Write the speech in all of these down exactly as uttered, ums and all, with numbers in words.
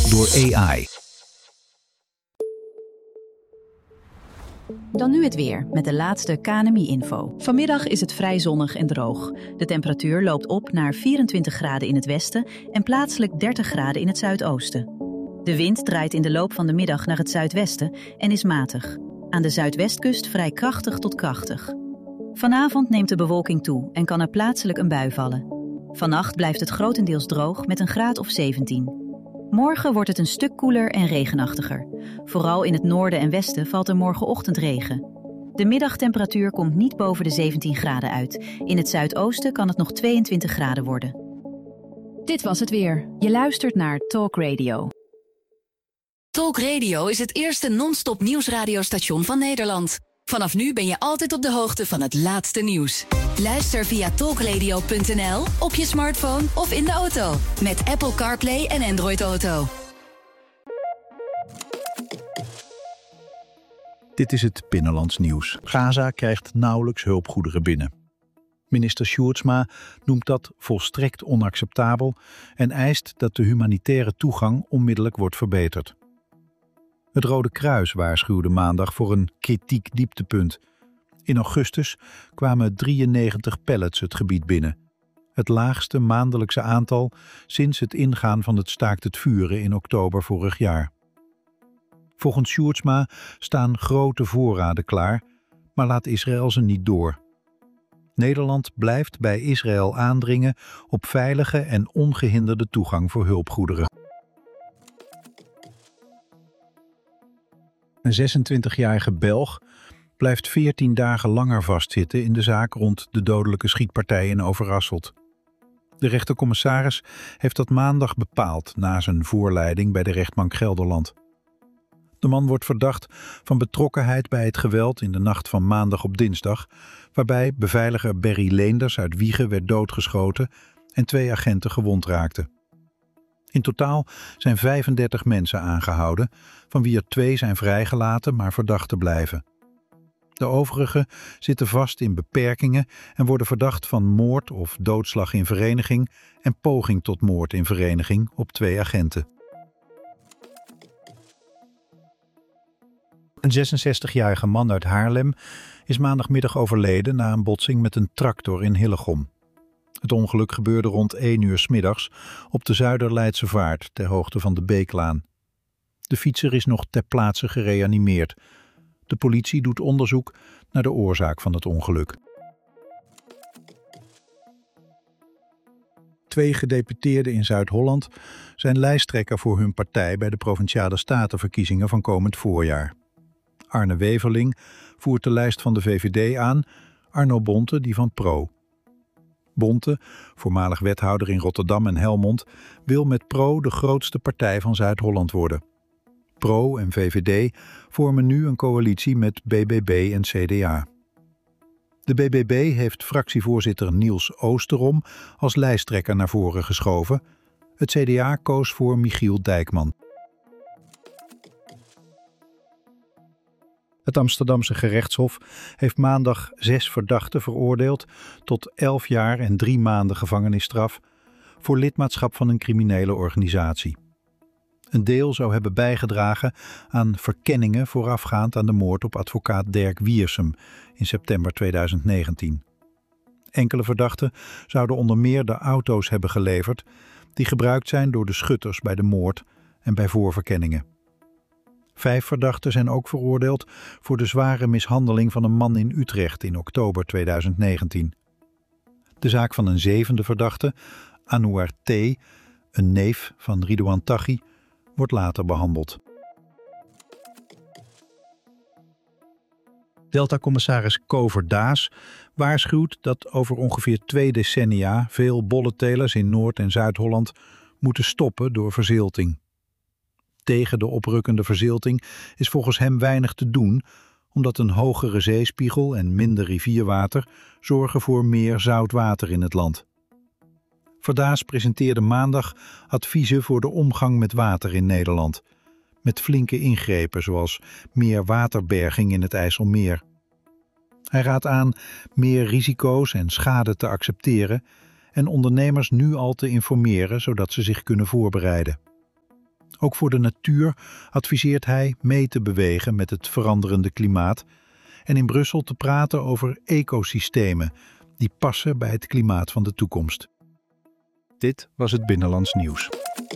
door A I. Dan nu het weer, met de laatste K N M I-info. Vanmiddag is het vrij zonnig en droog. De temperatuur loopt op naar vierentwintig graden in het westen en plaatselijk dertig graden in het zuidoosten. De wind draait in de loop van de middag naar het zuidwesten en is matig. Aan de zuidwestkust vrij krachtig tot krachtig. Vanavond neemt de bewolking toe en kan er plaatselijk een bui vallen. Vannacht blijft het grotendeels droog met een graad of zeventien. Morgen wordt het een stuk koeler en regenachtiger. Vooral in het noorden en westen valt er morgenochtend regen. De middagtemperatuur komt niet boven de zeventien graden uit. In het zuidoosten kan het nog tweeëntwintig graden worden. Dit was het weer. Je luistert naar Talk Radio. Talk Radio is het eerste non-stop nieuwsradiostation van Nederland. Vanaf nu ben je altijd op de hoogte van het laatste nieuws. Luister via talkradio punt n l, op je smartphone of in de auto. Met Apple CarPlay en Android Auto. Dit is het Binnenlands Nieuws. Gaza krijgt nauwelijks hulpgoederen binnen. Minister Sjoerdsma noemt dat volstrekt onacceptabel en eist dat de humanitaire toegang onmiddellijk wordt verbeterd. Het Rode Kruis waarschuwde maandag voor een kritiek dieptepunt. In augustus kwamen drieënnegentig pallets het gebied binnen. Het laagste maandelijkse aantal sinds het ingaan van het staakt het vuren in oktober vorig jaar. Volgens Sjoerdsma staan grote voorraden klaar, maar laat Israël ze niet door. Nederland blijft bij Israël aandringen op veilige en ongehinderde toegang voor hulpgoederen. Een zesentwintigjarige Belg blijft veertien dagen langer vastzitten in de zaak rond de dodelijke schietpartij in Overasselt. De rechtercommissaris heeft dat maandag bepaald na zijn voorleiding bij de rechtbank Gelderland. De man wordt verdacht van betrokkenheid bij het geweld in de nacht van maandag op dinsdag, waarbij beveiliger Berry Leenders uit Wijchen werd doodgeschoten en twee agenten gewond raakten. In totaal zijn vijfendertig mensen aangehouden, van wie er twee zijn vrijgelaten maar verdachten blijven. De overigen zitten vast in beperkingen en worden verdacht van moord of doodslag in vereniging en poging tot moord in vereniging op twee agenten. Een zesenzestigjarige man uit Haarlem is maandagmiddag overleden na een botsing met een tractor in Hillegom. Het ongeluk gebeurde rond één uur 's middags op de Zuiderleidse Vaart ter hoogte van de Beeklaan. De fietser is nog ter plaatse gereanimeerd. De politie doet onderzoek naar de oorzaak van het ongeluk. Twee gedeputeerden in Zuid-Holland zijn lijsttrekker voor hun partij bij de Provinciale Statenverkiezingen van komend voorjaar. Arne Weverling voert de lijst van de V V D aan, Arno Bonte die van Pro. Bonte, voormalig wethouder in Rotterdam en Helmond, wil met Pro de grootste partij van Zuid-Holland worden. Pro en V V D vormen nu een coalitie met B B B en C D A. De B B B heeft fractievoorzitter Niels Oosterom als lijsttrekker naar voren geschoven. Het C D A koos voor Michiel Dijkman. Het Amsterdamse gerechtshof heeft maandag zes verdachten veroordeeld tot elf jaar en drie maanden gevangenisstraf voor lidmaatschap van een criminele organisatie. Een deel zou hebben bijgedragen aan verkenningen voorafgaand aan de moord op advocaat Dirk Wiersum in september tweeduizend negentien. Enkele verdachten zouden onder meer de auto's hebben geleverd die gebruikt zijn door de schutters bij de moord en bij voorverkenningen. Vijf verdachten zijn ook veroordeeld voor de zware mishandeling van een man in Utrecht in oktober tweeduizend negentien. De zaak van een zevende verdachte, Anouar T., een neef van Ridouan Taghi, wordt later behandeld. Delta-commissaris Kover Daas waarschuwt dat over ongeveer twee decennia veel bolletelers in Noord- en Zuid-Holland moeten stoppen door verzilting. Tegen de oprukkende verzilting is volgens hem weinig te doen, omdat een hogere zeespiegel en minder rivierwater zorgen voor meer zout water in het land. Verdaas presenteerde maandag adviezen voor de omgang met water in Nederland, met flinke ingrepen zoals meer waterberging in het IJsselmeer. Hij raadt aan meer risico's en schade te accepteren en ondernemers nu al te informeren zodat ze zich kunnen voorbereiden. Ook voor de natuur adviseert hij mee te bewegen met het veranderende klimaat en in Brussel te praten over ecosystemen die passen bij het klimaat van de toekomst. Dit was het Binnenlands Nieuws.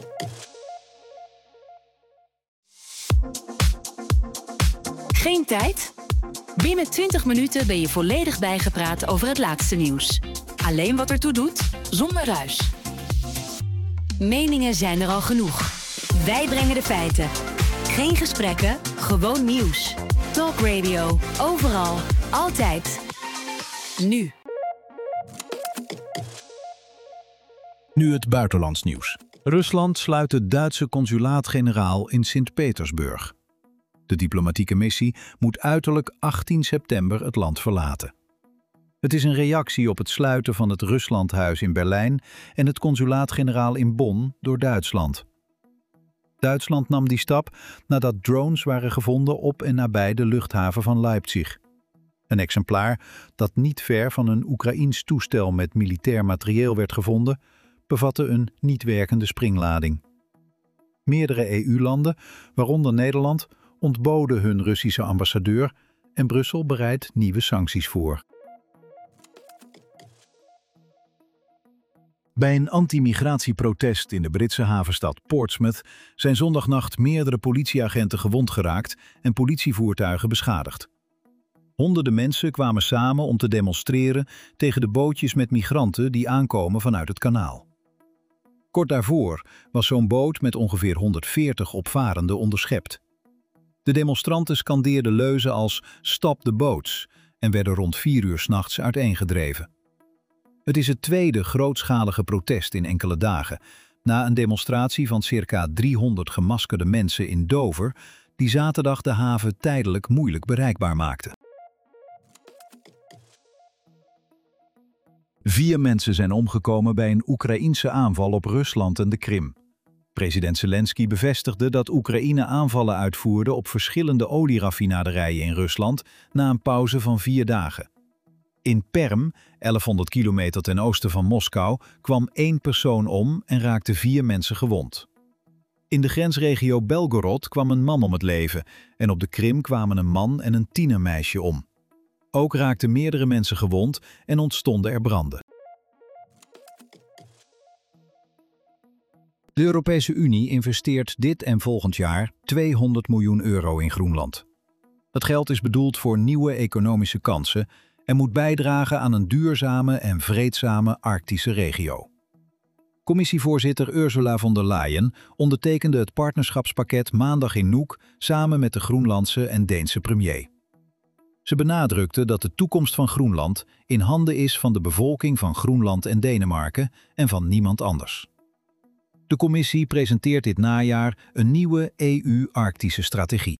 Geen tijd? Binnen twintig minuten ben je volledig bijgepraat over het laatste nieuws. Alleen wat ertoe doet, zonder ruis. Meningen zijn er al genoeg. Wij brengen de feiten. Geen gesprekken, gewoon nieuws. Talk Radio, overal, altijd. Nu. Nu het buitenlands nieuws. Rusland sluit het Duitse consulaat-generaal in Sint-Petersburg. De diplomatieke missie moet uiterlijk achttien september het land verlaten. Het is een reactie op het sluiten van het Ruslandhuis in Berlijn en het consulaat-generaal in Bonn door Duitsland. Duitsland nam die stap nadat drones waren gevonden op en nabij de luchthaven van Leipzig. Een exemplaar dat niet ver van een Oekraïens toestel met militair materieel werd gevonden, bevatte een niet werkende springlading. Meerdere E U-landen, waaronder Nederland, ontboden hun Russische ambassadeur en Brussel bereidt nieuwe sancties voor. Bij een anti-migratieprotest in de Britse havenstad Portsmouth zijn zondagnacht meerdere politieagenten gewond geraakt en politievoertuigen beschadigd. Honderden mensen kwamen samen om te demonstreren tegen de bootjes met migranten die aankomen vanuit het kanaal. Kort daarvoor was zo'n boot met ongeveer honderdveertig opvarenden onderschept. De demonstranten scandeerden leuzen als "Stop the boats" en werden rond vier uur 's nachts uiteengedreven. Het is het tweede grootschalige protest in enkele dagen, na een demonstratie van circa driehonderd gemaskerde mensen in Dover, die zaterdag de haven tijdelijk moeilijk bereikbaar maakte. Vier mensen zijn omgekomen bij een Oekraïense aanval op Rusland en de Krim. President Zelensky bevestigde dat Oekraïne aanvallen uitvoerde op verschillende olieraffinaderijen in Rusland na een pauze van vier dagen. In Perm, elfhonderd kilometer ten oosten van Moskou, kwam één persoon om en raakten vier mensen gewond. In de grensregio Belgorod kwam een man om het leven en op de Krim kwamen een man en een tienermeisje om. Ook raakten meerdere mensen gewond en ontstonden er branden. De Europese Unie investeert dit en volgend jaar tweehonderd miljoen euro in Groenland. Dat geld is bedoeld voor nieuwe economische kansen en moet bijdragen aan een duurzame en vreedzame Arctische regio. Commissievoorzitter Ursula von der Leyen ondertekende het partnerschapspakket maandag in Nuuk samen met de Groenlandse en Deense premier. Ze benadrukte dat de toekomst van Groenland in handen is van de bevolking van Groenland en Denemarken en van niemand anders. De commissie presenteert dit najaar een nieuwe E U-Arctische strategie.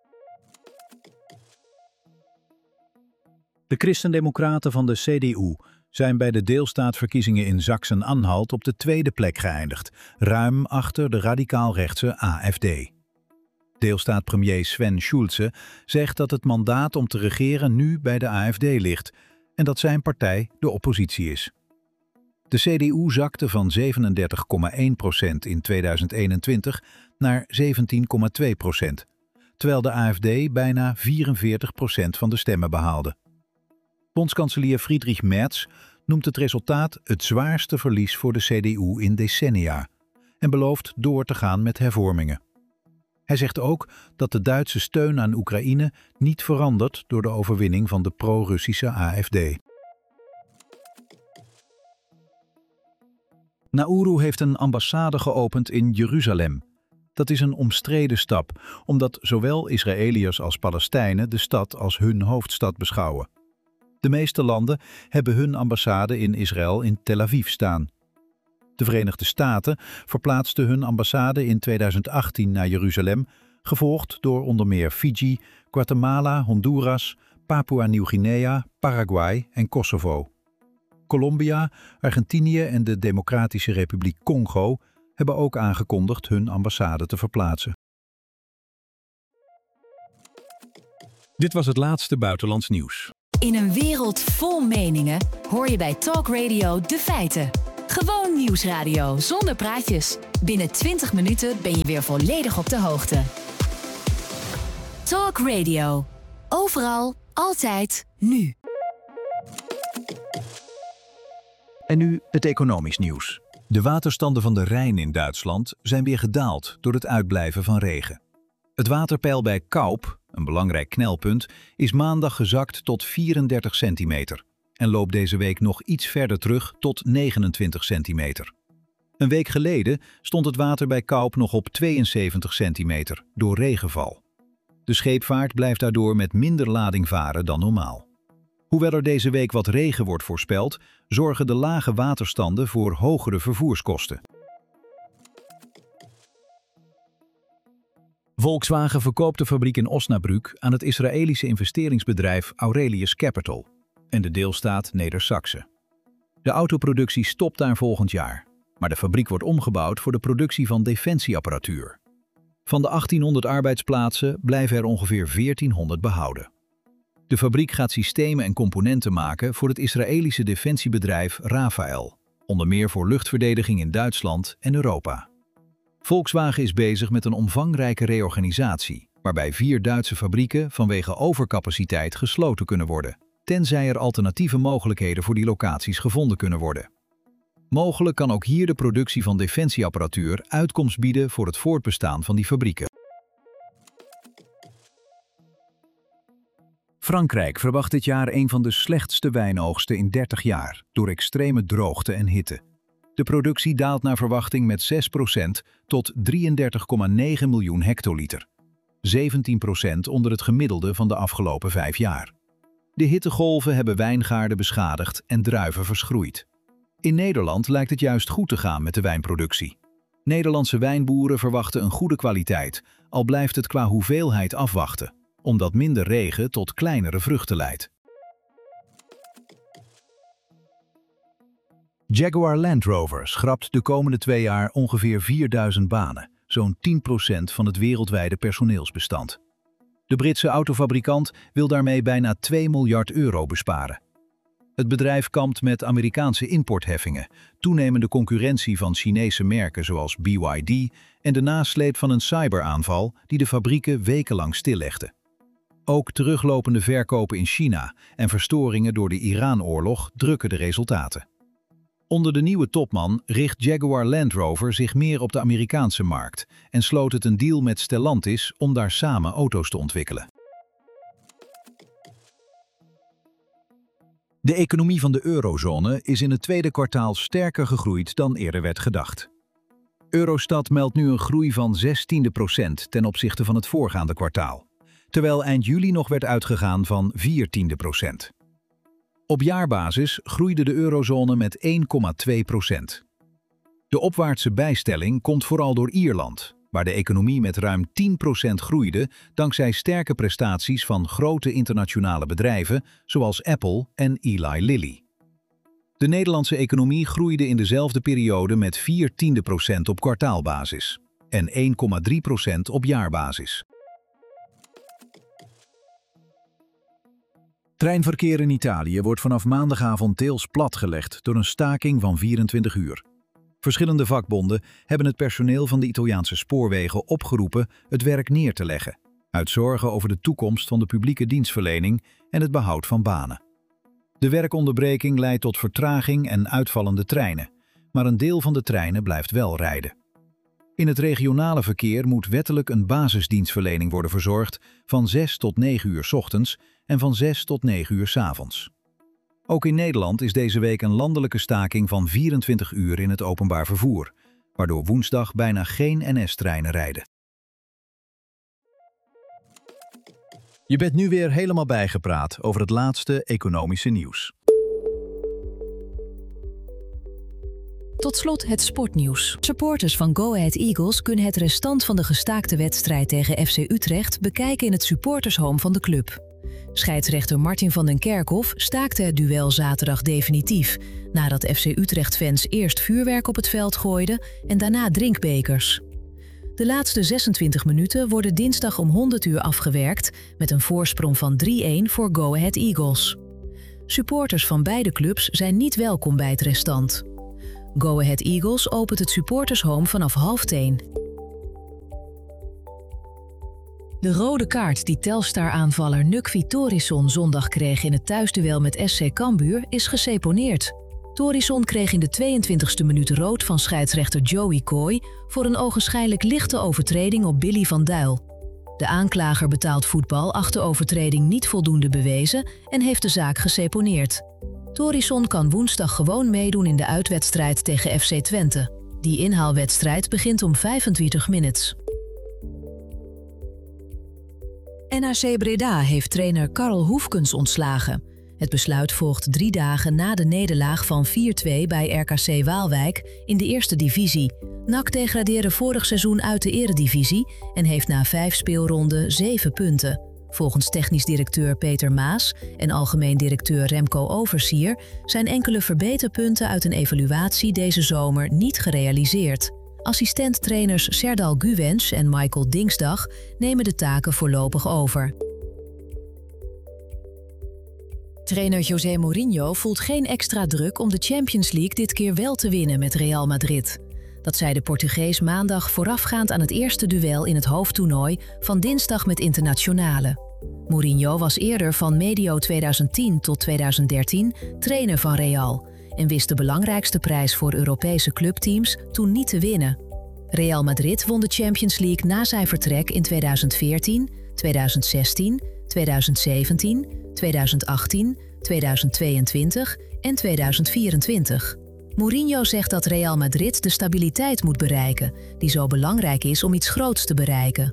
De christendemocraten van de C D U zijn bij de deelstaatverkiezingen in Sachsen-Anhalt op de tweede plek geëindigd, ruim achter de radicaal-rechtse A F D. Deelstaatpremier Sven Schulze zegt dat het mandaat om te regeren nu bij de A F D ligt en dat zijn partij de oppositie is. De C D U zakte van zevenendertig komma één procent in tweeduizend eenentwintig naar zeventien komma twee procent, terwijl de A F D bijna vierenveertig procent van de stemmen behaalde. Bondskanselier Friedrich Merz noemt het resultaat het zwaarste verlies voor de C D U in decennia en belooft door te gaan met hervormingen. Hij zegt ook dat de Duitse steun aan Oekraïne niet verandert door de overwinning van de pro-Russische A F D. Nauru heeft een ambassade geopend in Jeruzalem. Dat is een omstreden stap, omdat zowel Israëliërs als Palestijnen de stad als hun hoofdstad beschouwen. De meeste landen hebben hun ambassade in Israël in Tel Aviv staan. De Verenigde Staten verplaatsten hun ambassade in tweeduizend achttien naar Jeruzalem, gevolgd door onder meer Fiji, Guatemala, Honduras, Papua Nieuw-Guinea, Paraguay en Kosovo. Colombia, Argentinië en de Democratische Republiek Congo hebben ook aangekondigd hun ambassade te verplaatsen. Dit was het laatste buitenlands nieuws. In een wereld vol meningen hoor je bij Talk Radio de feiten. Gewoon nieuwsradio zonder praatjes. Binnen twintig minuten ben je weer volledig op de hoogte. Talk Radio. Overal, altijd, nu. En nu het economisch nieuws. De waterstanden van de Rijn in Duitsland zijn weer gedaald door het uitblijven van regen. Het waterpeil bij Kaup, een belangrijk knelpunt, is maandag gezakt tot vierendertig centimeter en loopt deze week nog iets verder terug tot negenentwintig centimeter. Een week geleden stond het water bij Kaup nog op tweeënzeventig centimeter door regenval. De scheepvaart blijft daardoor met minder lading varen dan normaal. Hoewel er deze week wat regen wordt voorspeld, zorgen de lage waterstanden voor hogere vervoerskosten. Volkswagen verkoopt de fabriek in Osnabrück aan het Israëlische investeringsbedrijf Aurelius Capital en de deelstaat Neder-Saxe. De autoproductie stopt daar volgend jaar, maar de fabriek wordt omgebouwd voor de productie van defensieapparatuur. Van de achttienhonderd arbeidsplaatsen blijven er ongeveer veertienhonderd behouden. De fabriek gaat systemen en componenten maken voor het Israëlische defensiebedrijf Rafael, onder meer voor luchtverdediging in Duitsland en Europa. Volkswagen is bezig met een omvangrijke reorganisatie, waarbij vier Duitse fabrieken vanwege overcapaciteit gesloten kunnen worden, tenzij er alternatieve mogelijkheden voor die locaties gevonden kunnen worden. Mogelijk kan ook hier de productie van defensieapparatuur uitkomst bieden voor het voortbestaan van die fabrieken. Frankrijk verwacht dit jaar een van de slechtste wijnoogsten in dertig jaar door extreme droogte en hitte. De productie daalt naar verwachting met zes procent tot drieëndertig komma negen miljoen hectoliter. zeventien procent onder het gemiddelde van de afgelopen vijf jaar. De hittegolven hebben wijngaarden beschadigd en druiven verschroeid. In Nederland lijkt het juist goed te gaan met de wijnproductie. Nederlandse wijnboeren verwachten een goede kwaliteit, al blijft het qua hoeveelheid afwachten, omdat minder regen tot kleinere vruchten leidt. Jaguar Land Rover schrapt de komende twee jaar ongeveer vierduizend banen, zo'n tien procent van het wereldwijde personeelsbestand. De Britse autofabrikant wil daarmee bijna twee miljard euro besparen. Het bedrijf kampt met Amerikaanse importheffingen, toenemende concurrentie van Chinese merken zoals B Y D en de nasleep van een cyberaanval die de fabrieken wekenlang stillegde. Ook teruglopende verkopen in China en verstoringen door de Iran-oorlog drukken de resultaten. Onder de nieuwe topman richt Jaguar Land Rover zich meer op de Amerikaanse markt en sloot het een deal met Stellantis om daar samen auto's te ontwikkelen. De economie van de eurozone is in het tweede kwartaal sterker gegroeid dan eerder werd gedacht. Eurostat meldt nu een groei van zestiende procent ten opzichte van het voorgaande kwartaal, terwijl eind juli nog werd uitgegaan van viertiende procent. Op jaarbasis groeide de eurozone met één komma twee procent. De opwaartse bijstelling komt vooral door Ierland, waar de economie met ruim tien procent groeide dankzij sterke prestaties van grote internationale bedrijven zoals Apple en Eli Lilly. De Nederlandse economie groeide in dezelfde periode met vier tiende procent op kwartaalbasis en één komma drie procent op jaarbasis. Treinverkeer in Italië wordt vanaf maandagavond deels platgelegd door een staking van vierentwintig uur. Verschillende vakbonden hebben het personeel van de Italiaanse spoorwegen opgeroepen het werk neer te leggen, uit zorgen over de toekomst van de publieke dienstverlening en het behoud van banen. De werkonderbreking leidt tot vertraging en uitvallende treinen, maar een deel van de treinen blijft wel rijden. In het regionale verkeer moet wettelijk een basisdienstverlening worden verzorgd van zes tot negen uur 's ochtends en van zes tot negen uur 's avonds. Ook in Nederland is deze week een landelijke staking van vierentwintig uur in het openbaar vervoer, waardoor woensdag bijna geen N S-treinen rijden. Je bent nu weer helemaal bijgepraat over het laatste economische nieuws. Tot slot het sportnieuws. Supporters van Go Ahead Eagles kunnen het restant van de gestaakte wedstrijd tegen F C Utrecht bekijken in het supportershome van de club. Scheidsrechter Martin van den Kerkhof staakte het duel zaterdag definitief, nadat F C Utrecht-fans eerst vuurwerk op het veld gooiden en daarna drinkbekers. De laatste zesentwintig minuten worden dinsdag om honderd uur afgewerkt met een voorsprong van drie-een voor Go Ahead Eagles. Supporters van beide clubs zijn niet welkom bij het restant. Go Ahead Eagles opent het supportershome vanaf half tien. De rode kaart die Telstar-aanvaller Nukvi Torisson zondag kreeg in het thuisduel met S C Cambuur is geseponeerd. Torisson kreeg in de tweeëntwintigste minuut rood van scheidsrechter Joey Coy voor een ogenschijnlijk lichte overtreding op Billy van Duil. De aanklager betaald voetbal acht de overtreding niet voldoende bewezen en heeft de zaak geseponeerd. Torisson kan woensdag gewoon meedoen in de uitwedstrijd tegen F C Twente. Die inhaalwedstrijd begint om vijfentwintig minuten. N A C Breda heeft trainer Karl Hoefkens ontslagen. Het besluit volgt drie dagen na de nederlaag van vier twee bij R K C Waalwijk in de eerste divisie. N A C degradeerde vorig seizoen uit de eredivisie en heeft na vijf speelronden zeven punten. Volgens technisch directeur Peter Maas en algemeen directeur Remco Oversier zijn enkele verbeterpunten uit een evaluatie deze zomer niet gerealiseerd. Assistent-trainers Serdal Guwens en Michael Dingsdag nemen de taken voorlopig over. Trainer José Mourinho voelt geen extra druk om de Champions League dit keer wel te winnen met Real Madrid. Dat zei de Portugees maandag voorafgaand aan het eerste duel in het hoofdtoernooi van dinsdag met Internationale. Mourinho was eerder van medio tweeduizend tien tot tweeduizend dertien trainer van Real en wist de belangrijkste prijs voor Europese clubteams toen niet te winnen. Real Madrid won de Champions League na zijn vertrek in tweeduizend veertien, tweeduizend zestien, tweeduizend zeventien, tweeduizend achttien, tweeduizend tweeëntwintig en tweeduizend vierentwintig. Mourinho zegt dat Real Madrid de stabiliteit moet bereiken, die zo belangrijk is om iets groots te bereiken.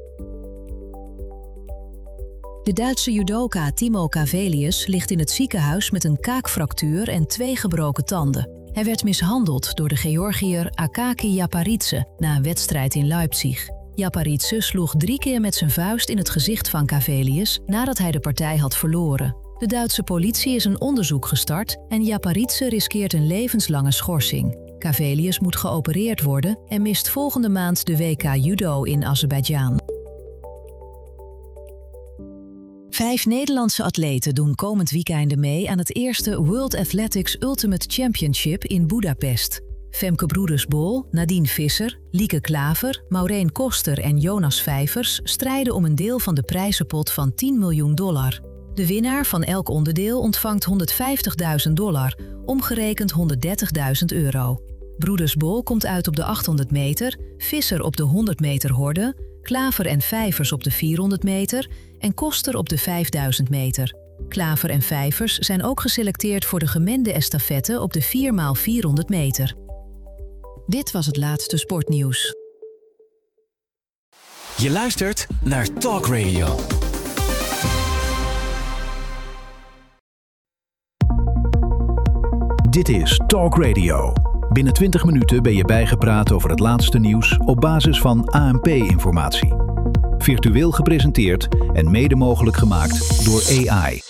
De Duitse judoka Timo Cavelius ligt in het ziekenhuis met een kaakfractuur en twee gebroken tanden. Hij werd mishandeld door de Georgiër Akaki Japaridze na een wedstrijd in Leipzig. Japaridze sloeg drie keer met zijn vuist in het gezicht van Cavelius nadat hij de partij had verloren. De Duitse politie is een onderzoek gestart en Japaridze riskeert een levenslange schorsing. Cavelius moet geopereerd worden en mist volgende maand de W K Judo in Azerbeidzjan. Vijf Nederlandse atleten doen komend weekende mee aan het eerste World Athletics Ultimate Championship in Budapest. Femke Broeders-Bol, Nadine Visser, Lieke Klaver, Maureen Koster en Jonas Vijvers strijden om een deel van de prijzenpot van tien miljoen dollar. De winnaar van elk onderdeel ontvangt honderdvijftigduizend dollar, omgerekend honderddertigduizend euro. Broeders-Bol komt uit op de achthonderd meter, Visser op de honderd meter horde, Klaver en Vijvers op de vierhonderd meter en Koster op de vijfduizend meter. Klaver en Vijvers zijn ook geselecteerd voor de gemengde estafette op de vier maal vierhonderd meter. Dit was het laatste sportnieuws. Je luistert naar Talk Radio. Dit is Talk Radio. Binnen twintig minuten ben je bijgepraat over het laatste nieuws op basis van A N P-informatie. Virtueel gepresenteerd en mede mogelijk gemaakt door A I.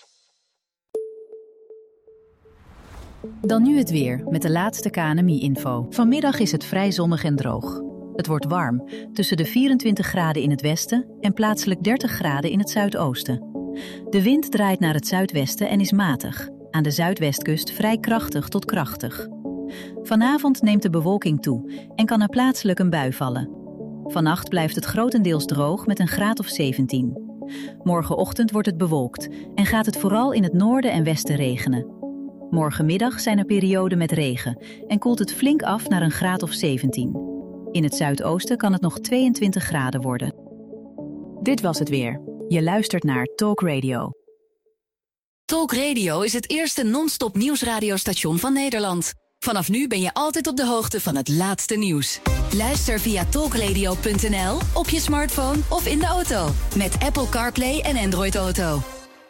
Dan nu het weer met de laatste K N M I-info. Vanmiddag is het vrij zonnig en droog. Het wordt warm, tussen de vierentwintig graden in het westen en plaatselijk dertig graden in het zuidoosten. De wind draait naar het zuidwesten en is matig. Aan de zuidwestkust vrij krachtig tot krachtig. Vanavond neemt de bewolking toe en kan er plaatselijk een bui vallen. Vannacht blijft het grotendeels droog met een graad of zeventien. Morgenochtend wordt het bewolkt en gaat het vooral in het noorden en westen regenen. Morgenmiddag zijn er perioden met regen en koelt het flink af naar een graad of zeventien. In het zuidoosten kan het nog tweeëntwintig graden worden. Dit was het weer. Je luistert naar Talk Radio. Talk Radio is het eerste non-stop nieuwsradiostation van Nederland. Vanaf nu ben je altijd op de hoogte van het laatste nieuws. Luister via talkradio punt n l, op je smartphone of in de auto. Met Apple CarPlay en Android Auto.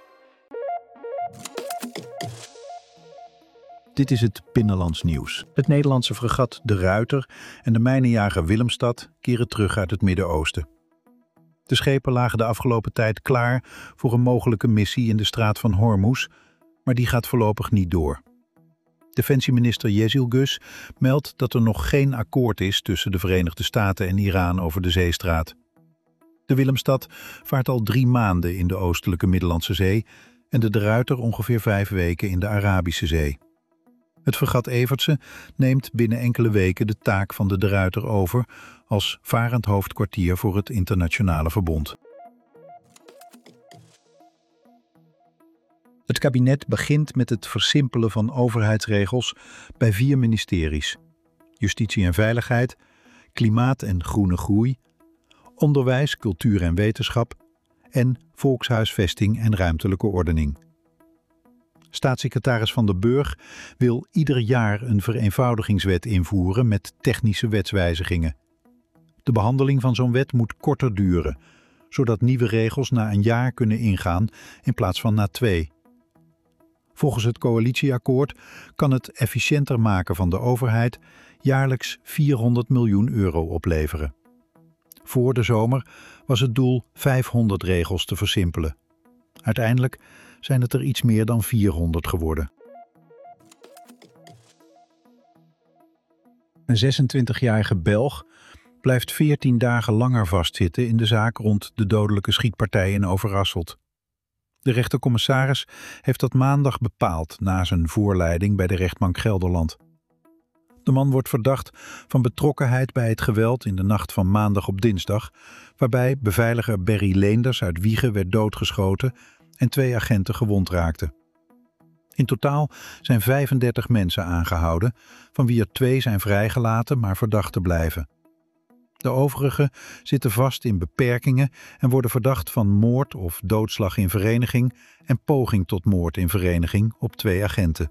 Dit is het Binnenlands nieuws. Het Nederlandse fregat De Ruiter en de mijnenjager Willemstad keren terug uit het Midden-Oosten. De schepen lagen de afgelopen tijd klaar voor een mogelijke missie in de straat van Hormuz, maar die gaat voorlopig niet door. Defensieminister Yezilgus meldt dat er nog geen akkoord is tussen de Verenigde Staten en Iran over de zeestraat. De Willemstad vaart al drie maanden in de oostelijke Middellandse Zee en de De Ruiter ongeveer vijf weken in de Arabische Zee. Het fregat Evertse neemt binnen enkele weken de taak van de De Ruyter over als varend hoofdkwartier voor het internationale verbond. Het kabinet begint met het versimpelen van overheidsregels bij vier ministeries: Justitie en Veiligheid, Klimaat en Groene Groei, Onderwijs, Cultuur en Wetenschap en Volkshuisvesting en Ruimtelijke Ordening. Staatssecretaris Van der Burg wil ieder jaar een vereenvoudigingswet invoeren met technische wetswijzigingen. De behandeling van zo'n wet moet korter duren, zodat nieuwe regels na een jaar kunnen ingaan in plaats van na twee. Volgens het coalitieakkoord kan het efficiënter maken van de overheid jaarlijks vierhonderd miljoen euro opleveren. Voor de zomer was het doel vijfhonderd regels te versimpelen. Uiteindelijk zijn het er iets meer dan vierhonderd geworden. Een zesentwintigjarige Belg blijft veertien dagen langer vastzitten in de zaak rond de dodelijke schietpartij in Overasselt. De rechtercommissaris heeft dat maandag bepaald na zijn voorleiding bij de rechtbank Gelderland. De man wordt verdacht van betrokkenheid bij het geweld in de nacht van maandag op dinsdag, waarbij beveiliger Berry Leenders uit Wijchen werd doodgeschoten en twee agenten gewond raakten. In totaal zijn vijfendertig mensen aangehouden, van wie er twee zijn vrijgelaten maar verdachten blijven. De overigen zitten vast in beperkingen en worden verdacht van moord of doodslag in vereniging en poging tot moord in vereniging op twee agenten.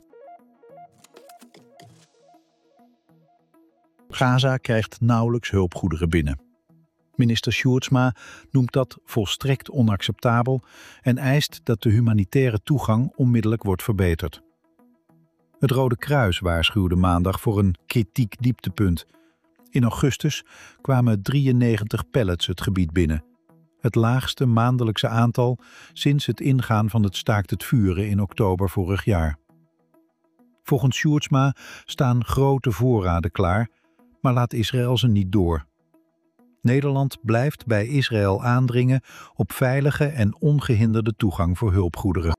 Gaza krijgt nauwelijks hulpgoederen binnen. Minister Sjoerdsma noemt dat volstrekt onacceptabel en eist dat de humanitaire toegang onmiddellijk wordt verbeterd. Het Rode Kruis waarschuwde maandag voor een kritiek dieptepunt. In augustus kwamen drieënnegentig pallets het gebied binnen. Het laagste maandelijkse aantal sinds het ingaan van het staakt het vuren in oktober vorig jaar. Volgens Sjoerdsma staan grote voorraden klaar, maar laat Israël ze niet door. Nederland blijft bij Israël aandringen op veilige en ongehinderde toegang voor hulpgoederen.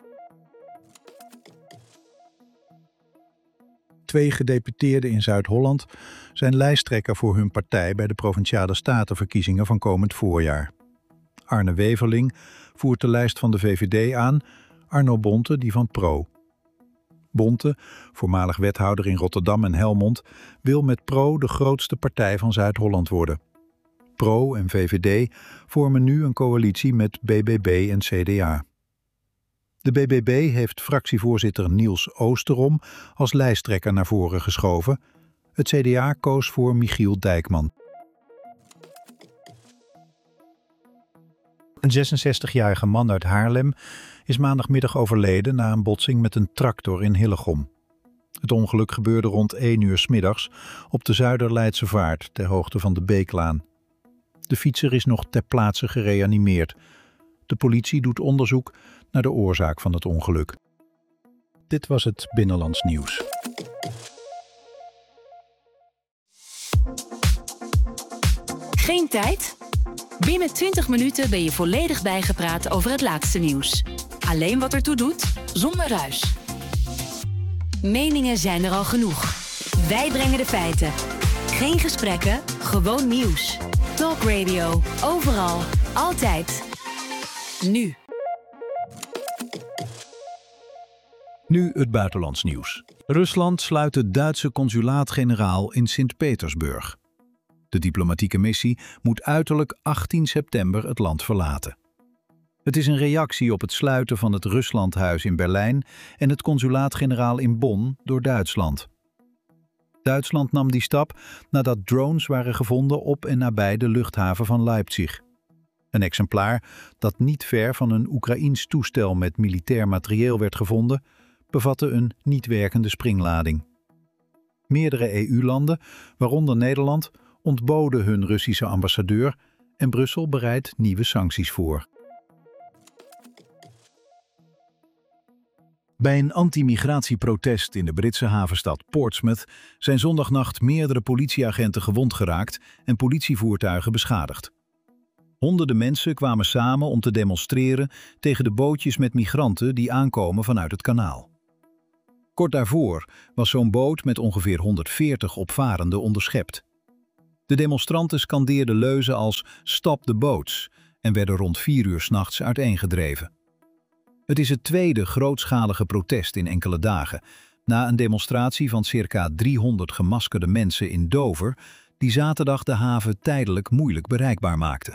Twee gedeputeerden in Zuid-Holland zijn lijsttrekker voor hun partij bij de Provinciale Statenverkiezingen van komend voorjaar. Arne Weverling voert de lijst van de V V D aan, Arno Bonte die van Pro. Bonte, voormalig wethouder in Rotterdam en Helmond, wil met Pro de grootste partij van Zuid-Holland worden. Pro en V V D vormen nu een coalitie met B B B en C D A. De B B B heeft fractievoorzitter Niels Oosterom als lijsttrekker naar voren geschoven. Het C D A koos voor Michiel Dijkman. Een zesenzestigjarige man uit Haarlem is maandagmiddag overleden na een botsing met een tractor in Hillegom. Het ongeluk gebeurde rond één uur 's middags op de Zuiderleidse Vaart ter hoogte van de Beeklaan. De fietser is nog ter plaatse gereanimeerd. De politie doet onderzoek naar de oorzaak van het ongeluk. Dit was het Binnenlands Nieuws. Geen tijd? Binnen twintig minuten ben je volledig bijgepraat over het laatste nieuws. Alleen wat ertoe doet, zonder ruis. Meningen zijn er al genoeg. Wij brengen de feiten. Geen gesprekken, gewoon nieuws. Talk Radio. Overal. Altijd. Nu. Nu het buitenlands nieuws. Rusland sluit het Duitse consulaat-generaal in Sint-Petersburg. De diplomatieke missie moet uiterlijk achttien september het land verlaten. Het is een reactie op het sluiten van het Ruslandhuis in Berlijn en het consulaat-generaal in Bonn door Duitsland. Duitsland nam die stap nadat drones waren gevonden op en nabij de luchthaven van Leipzig. Een exemplaar dat niet ver van een Oekraïens toestel met militair materieel werd gevonden, bevatte een niet werkende springlading. Meerdere E U-landen, waaronder Nederland, ontboden hun Russische ambassadeur en Brussel bereidt nieuwe sancties voor. Bij een anti-migratieprotest in de Britse havenstad Portsmouth zijn zondagnacht meerdere politieagenten gewond geraakt en politievoertuigen beschadigd. Honderden mensen kwamen samen om te demonstreren tegen de bootjes met migranten die aankomen vanuit het kanaal. Kort daarvoor was zo'n boot met ongeveer honderdveertig opvarenden onderschept. De demonstranten scandeerden leuzen als "Stop the boats" en werden rond vier uur 's nachts uiteengedreven. Het is het tweede grootschalige protest in enkele dagen, na een demonstratie van circa driehonderd gemaskerde mensen in Dover, die zaterdag de haven tijdelijk moeilijk bereikbaar maakte.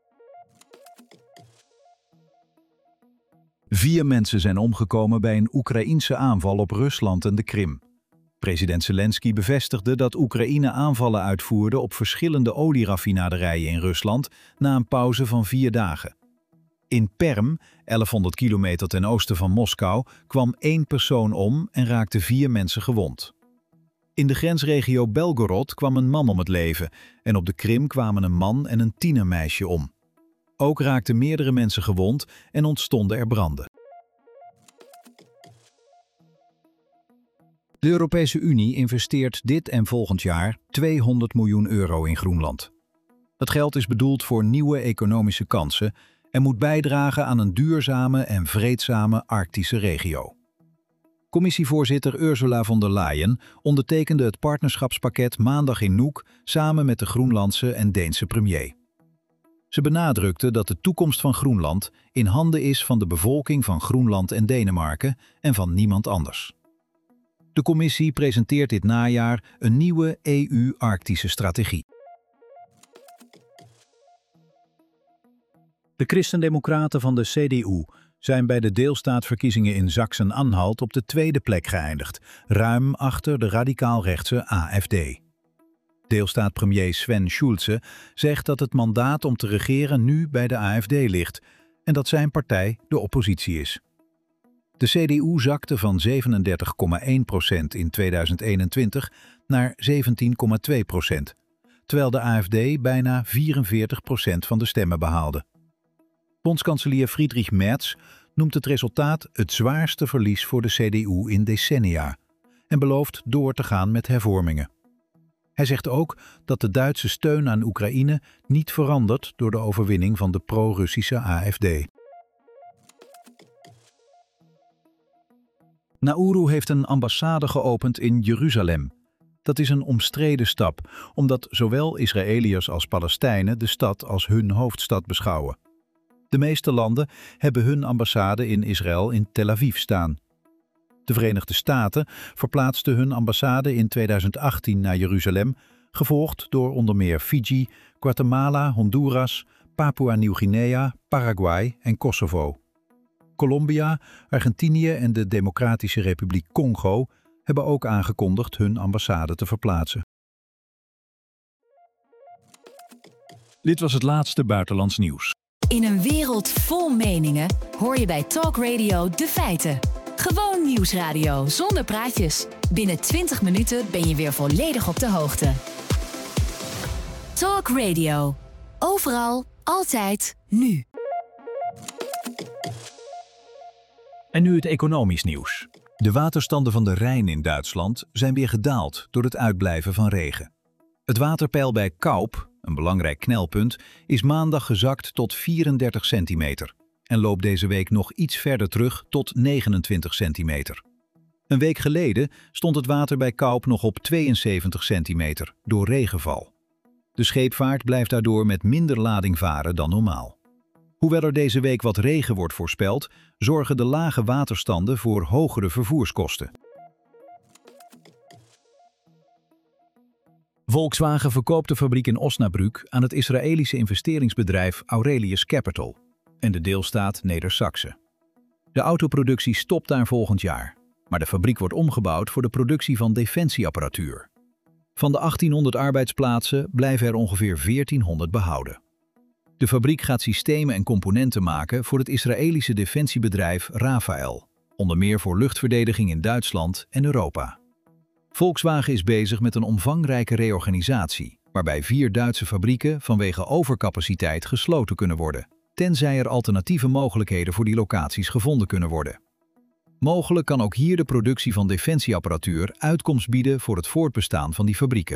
Vier mensen zijn omgekomen bij een Oekraïense aanval op Rusland en de Krim. President Zelensky bevestigde dat Oekraïne aanvallen uitvoerde op verschillende olieraffinaderijen in Rusland na een pauze van vier dagen. In Perm, elfhonderd kilometer ten oosten van Moskou, kwam één persoon om en raakte vier mensen gewond. In de grensregio Belgorod kwam een man om het leven en op de Krim kwamen een man en een tienermeisje om. Ook raakten meerdere mensen gewond en ontstonden er branden. De Europese Unie investeert dit en volgend jaar tweehonderd miljoen euro in Groenland. Dat geld is bedoeld voor nieuwe economische kansen en moet bijdragen aan een duurzame en vreedzame Arctische regio. Commissievoorzitter Ursula von der Leyen ondertekende het partnerschapspakket maandag in Nuuk samen met de Groenlandse en Deense premier. Ze benadrukte dat de toekomst van Groenland in handen is van de bevolking van Groenland en Denemarken en van niemand anders. De commissie presenteert dit najaar een nieuwe E U-Arctische strategie. De Christendemocraten van de C D U zijn bij de deelstaatverkiezingen in Sachsen-Anhalt op de tweede plek geëindigd, ruim achter de radicaal-rechtse A F D. Deelstaatpremier Sven Schulze zegt dat het mandaat om te regeren nu bij de A F D ligt en dat zijn partij de oppositie is. De C D U zakte van zevenendertig komma één procent in tweeduizend eenentwintig naar zeventien komma twee procent, terwijl de A F D bijna vierenveertig procent van de stemmen behaalde. Bondskanselier Friedrich Merz noemt het resultaat het zwaarste verlies voor de C D U in decennia en belooft door te gaan met hervormingen. Hij zegt ook dat de Duitse steun aan Oekraïne niet verandert door de overwinning van de pro-Russische A F D. Nauru heeft een ambassade geopend in Jeruzalem. Dat is een omstreden stap, omdat zowel Israëliërs als Palestijnen de stad als hun hoofdstad beschouwen. De meeste landen hebben hun ambassade in Israël in Tel Aviv staan. De Verenigde Staten verplaatsten hun ambassade in tweeduizend achttien naar Jeruzalem, gevolgd door onder meer Fiji, Guatemala, Honduras, Papua Nieuw-Guinea, Paraguay en Kosovo. Colombia, Argentinië en de Democratische Republiek Congo hebben ook aangekondigd hun ambassade te verplaatsen. Dit was het laatste buitenlands nieuws. In een wereld vol meningen hoor je bij Talk Radio de feiten. Gewoon nieuwsradio zonder praatjes. Binnen twintig minuten ben je weer volledig op de hoogte. Talk Radio. Overal, altijd, nu. En nu het economisch nieuws. De waterstanden van de Rijn in Duitsland zijn weer gedaald door het uitblijven van regen. Het waterpeil bij Kaup, een belangrijk knelpunt, is maandag gezakt tot vierendertig centimeter en loopt deze week nog iets verder terug tot negenentwintig centimeter. Een week geleden stond het water bij Kaup nog op tweeënzeventig centimeter door regenval. De scheepvaart blijft daardoor met minder lading varen dan normaal. Hoewel er deze week wat regen wordt voorspeld, zorgen de lage waterstanden voor hogere vervoerskosten. Volkswagen verkoopt de fabriek in Osnabrück aan het Israëlische investeringsbedrijf Aurelius Capital en de deelstaat Neder-Saxe. De autoproductie stopt daar volgend jaar, maar de fabriek wordt omgebouwd voor de productie van defensieapparatuur. Van de achttienhonderd arbeidsplaatsen blijven er ongeveer veertienhonderd behouden. De fabriek gaat systemen en componenten maken voor het Israëlische defensiebedrijf Rafael, onder meer voor luchtverdediging in Duitsland en Europa. Volkswagen is bezig met een omvangrijke reorganisatie, waarbij vier Duitse fabrieken vanwege overcapaciteit gesloten kunnen worden, tenzij er alternatieve mogelijkheden voor die locaties gevonden kunnen worden. Mogelijk kan ook hier de productie van defensieapparatuur uitkomst bieden voor het voortbestaan van die fabrieken.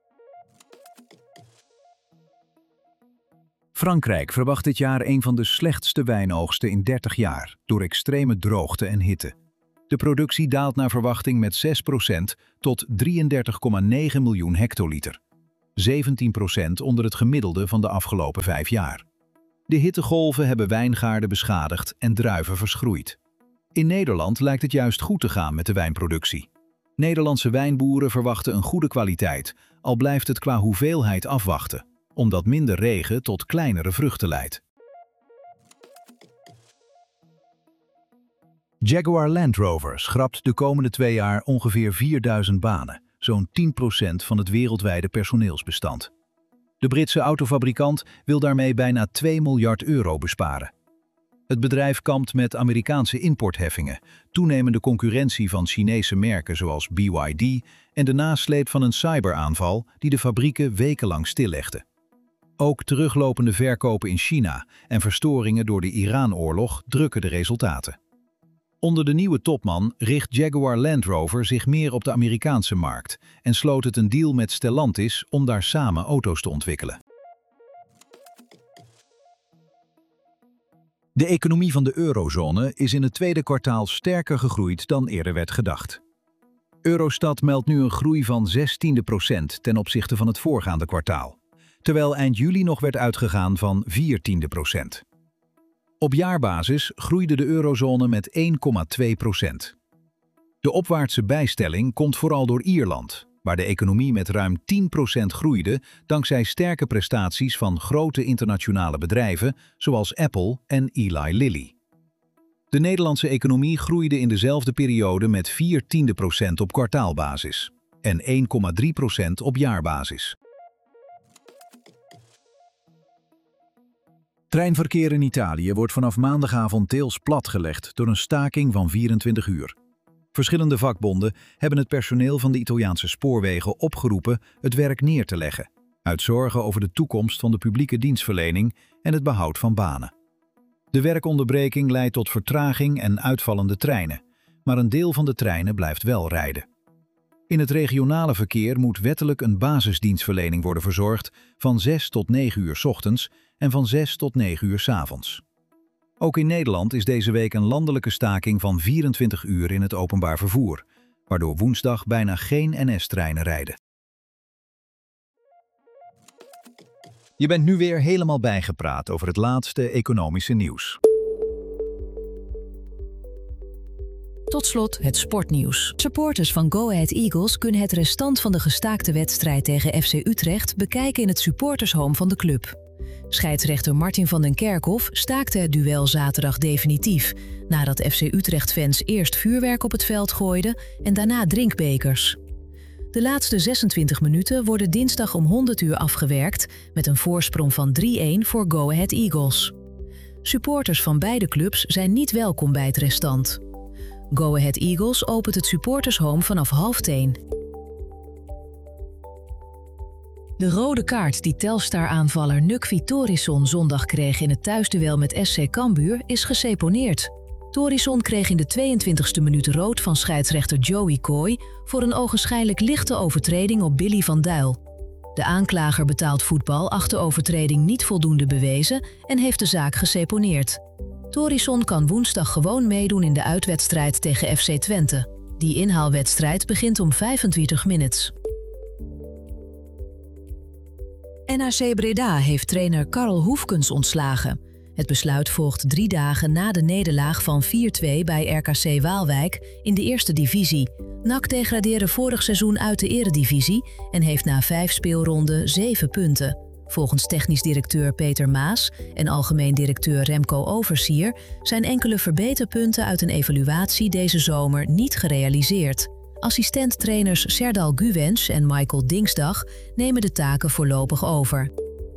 Frankrijk verwacht dit jaar een van de slechtste wijnoogsten in dertig jaar door extreme droogte en hitte. De productie daalt naar verwachting met zes procent tot drieëndertig komma negen miljoen hectoliter. zeventien procent onder het gemiddelde van de afgelopen vijf jaar. De hittegolven hebben wijngaarden beschadigd en druiven verschroeid. In Nederland lijkt het juist goed te gaan met de wijnproductie. Nederlandse wijnboeren verwachten een goede kwaliteit, al blijft het qua hoeveelheid afwachten, omdat minder regen tot kleinere vruchten leidt. Jaguar Land Rover schrapt de komende twee jaar ongeveer vierduizend banen, zo'n tien procent van het wereldwijde personeelsbestand. De Britse autofabrikant wil daarmee bijna twee miljard euro besparen. Het bedrijf kampt met Amerikaanse importheffingen, toenemende concurrentie van Chinese merken zoals B Y D en de nasleep van een cyberaanval die de fabrieken wekenlang stillegde. Ook teruglopende verkopen in China en verstoringen door de Iran-oorlog drukken de resultaten. Onder de nieuwe topman richt Jaguar Land Rover zich meer op de Amerikaanse markt en sloot het een deal met Stellantis om daar samen auto's te ontwikkelen. De economie van de eurozone is in het tweede kwartaal sterker gegroeid dan eerder werd gedacht. Eurostat meldt nu een groei van zestiende procent ten opzichte van het voorgaande kwartaal, terwijl eind juli nog werd uitgegaan van viertiende procent. Op jaarbasis groeide de eurozone met één komma twee procent. De opwaartse bijstelling komt vooral door Ierland, waar de economie met ruim tien procent groeide dankzij sterke prestaties van grote internationale bedrijven zoals Apple en Eli Lilly. De Nederlandse economie groeide in dezelfde periode met vier tiende procent op kwartaalbasis en één komma drie procent op jaarbasis. Treinverkeer in Italië wordt vanaf maandagavond deels platgelegd door een staking van vierentwintig uur. Verschillende vakbonden hebben het personeel van de Italiaanse spoorwegen opgeroepen het werk neer te leggen, uit zorgen over de toekomst van de publieke dienstverlening en het behoud van banen. De werkonderbreking leidt tot vertraging en uitvallende treinen, maar een deel van de treinen blijft wel rijden. In het regionale verkeer moet wettelijk een basisdienstverlening worden verzorgd van zes tot negen uur 's ochtends en van zes tot negen uur 's avonds. Ook in Nederland is deze week een landelijke staking van vierentwintig uur in het openbaar vervoer, waardoor woensdag bijna geen N S-treinen rijden. Je bent nu weer helemaal bijgepraat over het laatste economische nieuws. Tot slot het sportnieuws. Supporters van Go Ahead Eagles kunnen het restant van de gestaakte wedstrijd tegen F C Utrecht bekijken in het supportershome van de club. Scheidsrechter Martin van den Kerkhof staakte het duel zaterdag definitief, nadat F C Utrecht-fans eerst vuurwerk op het veld gooiden en daarna drinkbekers. De laatste zesentwintig minuten worden dinsdag om honderd uur afgewerkt met een voorsprong van drie-een voor Go Ahead Eagles. Supporters van beide clubs zijn niet welkom bij het restant. Go Ahead Eagles opent het supportershome vanaf half tien. De rode kaart die Telstar-aanvaller Nukvi Torisson zondag kreeg in het thuisduel met S C Cambuur is geseponeerd. Torisson kreeg in de tweeëntwintigste minuut rood van scheidsrechter Joey Coy voor een ogenschijnlijk lichte overtreding op Billy van Duil. De aanklager betaald voetbal acht de overtreding niet voldoende bewezen en heeft de zaak geseponeerd. Torisson kan woensdag gewoon meedoen in de uitwedstrijd tegen F C Twente. Die inhaalwedstrijd begint om vijfentwintig minuten. N A C Breda heeft trainer Karl Hoefkens ontslagen. Het besluit volgt drie dagen na de nederlaag van vier-twee bij R K C Waalwijk in de eerste divisie. N A C degradeerde vorig seizoen uit de eredivisie en heeft na vijf speelronden zeven punten. Volgens technisch directeur Peter Maas en algemeen directeur Remco Oversier zijn enkele verbeterpunten uit een evaluatie deze zomer niet gerealiseerd. Assistent-trainers Serdal Guwens en Michael Dingsdag nemen de taken voorlopig over.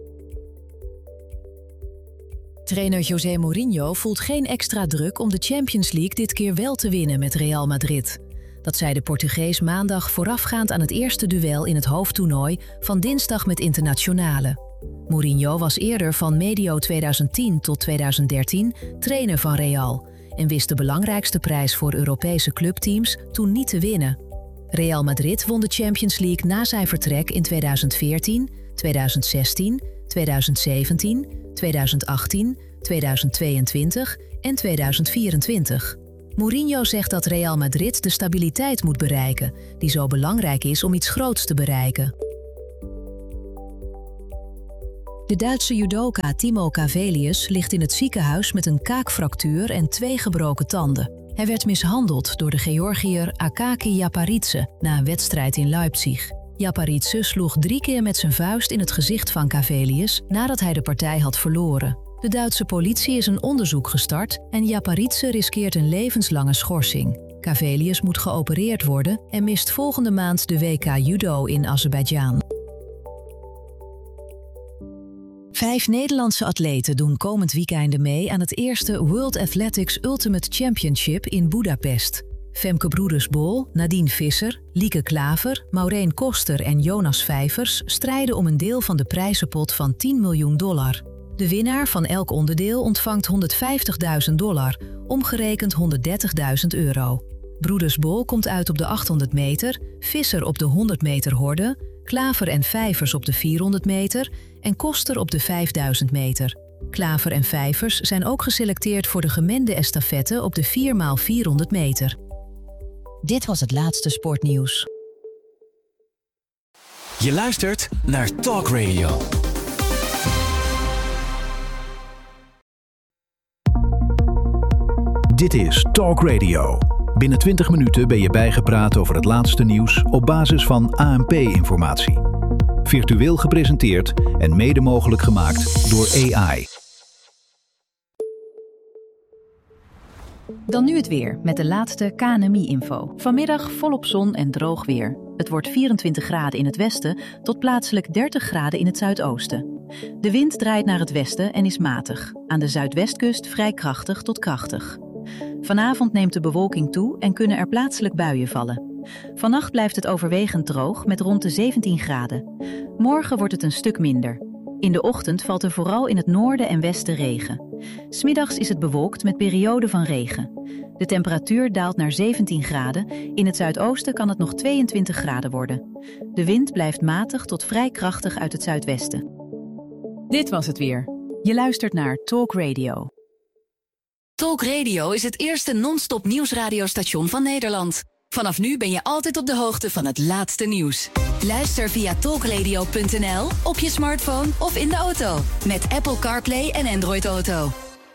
Trainer José Mourinho voelt geen extra druk om de Champions League dit keer wel te winnen met Real Madrid. Dat zei de Portugees maandag voorafgaand aan het eerste duel in het hoofdtoernooi van dinsdag met Internationale. Mourinho was eerder van medio tweeduizend tien tot tweeduizend dertien trainer van Real en wist de belangrijkste prijs voor Europese clubteams toen niet te winnen. Real Madrid won de Champions League na zijn vertrek in tweeduizend veertien, tweeduizend zestien, tweeduizend zeventien, tweeduizend achttien, tweeduizend tweeëntwintig en tweeduizend vierentwintig. Mourinho zegt dat Real Madrid de stabiliteit moet bereiken, die zo belangrijk is om iets groots te bereiken. De Duitse judoka Timo Cavelius ligt in het ziekenhuis met een kaakfractuur en twee gebroken tanden. Hij werd mishandeld door de Georgiër Akaki Japaridze na een wedstrijd in Leipzig. Japaridze sloeg drie keer met zijn vuist in het gezicht van Cavelius nadat hij de partij had verloren. De Duitse politie is een onderzoek gestart en Japaridze riskeert een levenslange schorsing. Cavelius moet geopereerd worden en mist volgende maand de W K Judo in Azerbeidzjan. Vijf Nederlandse atleten doen komend weekende mee aan het eerste World Athletics Ultimate Championship in Budapest. Femke Broeders-Bol, Nadine Visser, Lieke Klaver, Maureen Koster en Jonas Vijvers strijden om een deel van de prijzenpot van tien miljoen dollar. De winnaar van elk onderdeel ontvangt honderdvijftigduizend dollar, omgerekend honderddertigduizend euro. Broeders-Bol komt uit op de achthonderd meter, Visser op de honderd meter horde, Klaver en Vijvers op de vierhonderd meter en Koster op de vijfduizend meter. Klaver en Vijvers zijn ook geselecteerd voor de gemengde estafette op de vier maal vierhonderd meter. Dit was het laatste sportnieuws. Je luistert naar Talk Radio. Dit is Talk Radio. Binnen twintig minuten ben je bijgepraat over het laatste nieuws op basis van A N P-informatie. Virtueel gepresenteerd en mede mogelijk gemaakt door A I. Dan nu het weer met de laatste K N M I-info. Vanmiddag volop zon en droog weer. Het wordt vierentwintig graden in het westen tot plaatselijk dertig graden in het zuidoosten. De wind draait naar het westen en is matig. Aan de zuidwestkust vrij krachtig tot krachtig. Vanavond neemt de bewolking toe en kunnen er plaatselijk buien vallen. Vannacht blijft het overwegend droog met rond de zeventien graden. Morgen wordt het een stuk minder. In de ochtend valt er vooral in het noorden en westen regen. 'S Middags is het bewolkt met perioden van regen. De temperatuur daalt naar zeventien graden. In het zuidoosten kan het nog tweeëntwintig graden worden. De wind blijft matig tot vrij krachtig uit het zuidwesten. Dit was het weer. Je luistert naar Talk Radio. Talk Radio is het eerste non-stop nieuwsradiostation van Nederland. Vanaf nu ben je altijd op de hoogte van het laatste nieuws. Luister via talkradio punt n l, op je smartphone of in de auto. Met Apple CarPlay en Android Auto.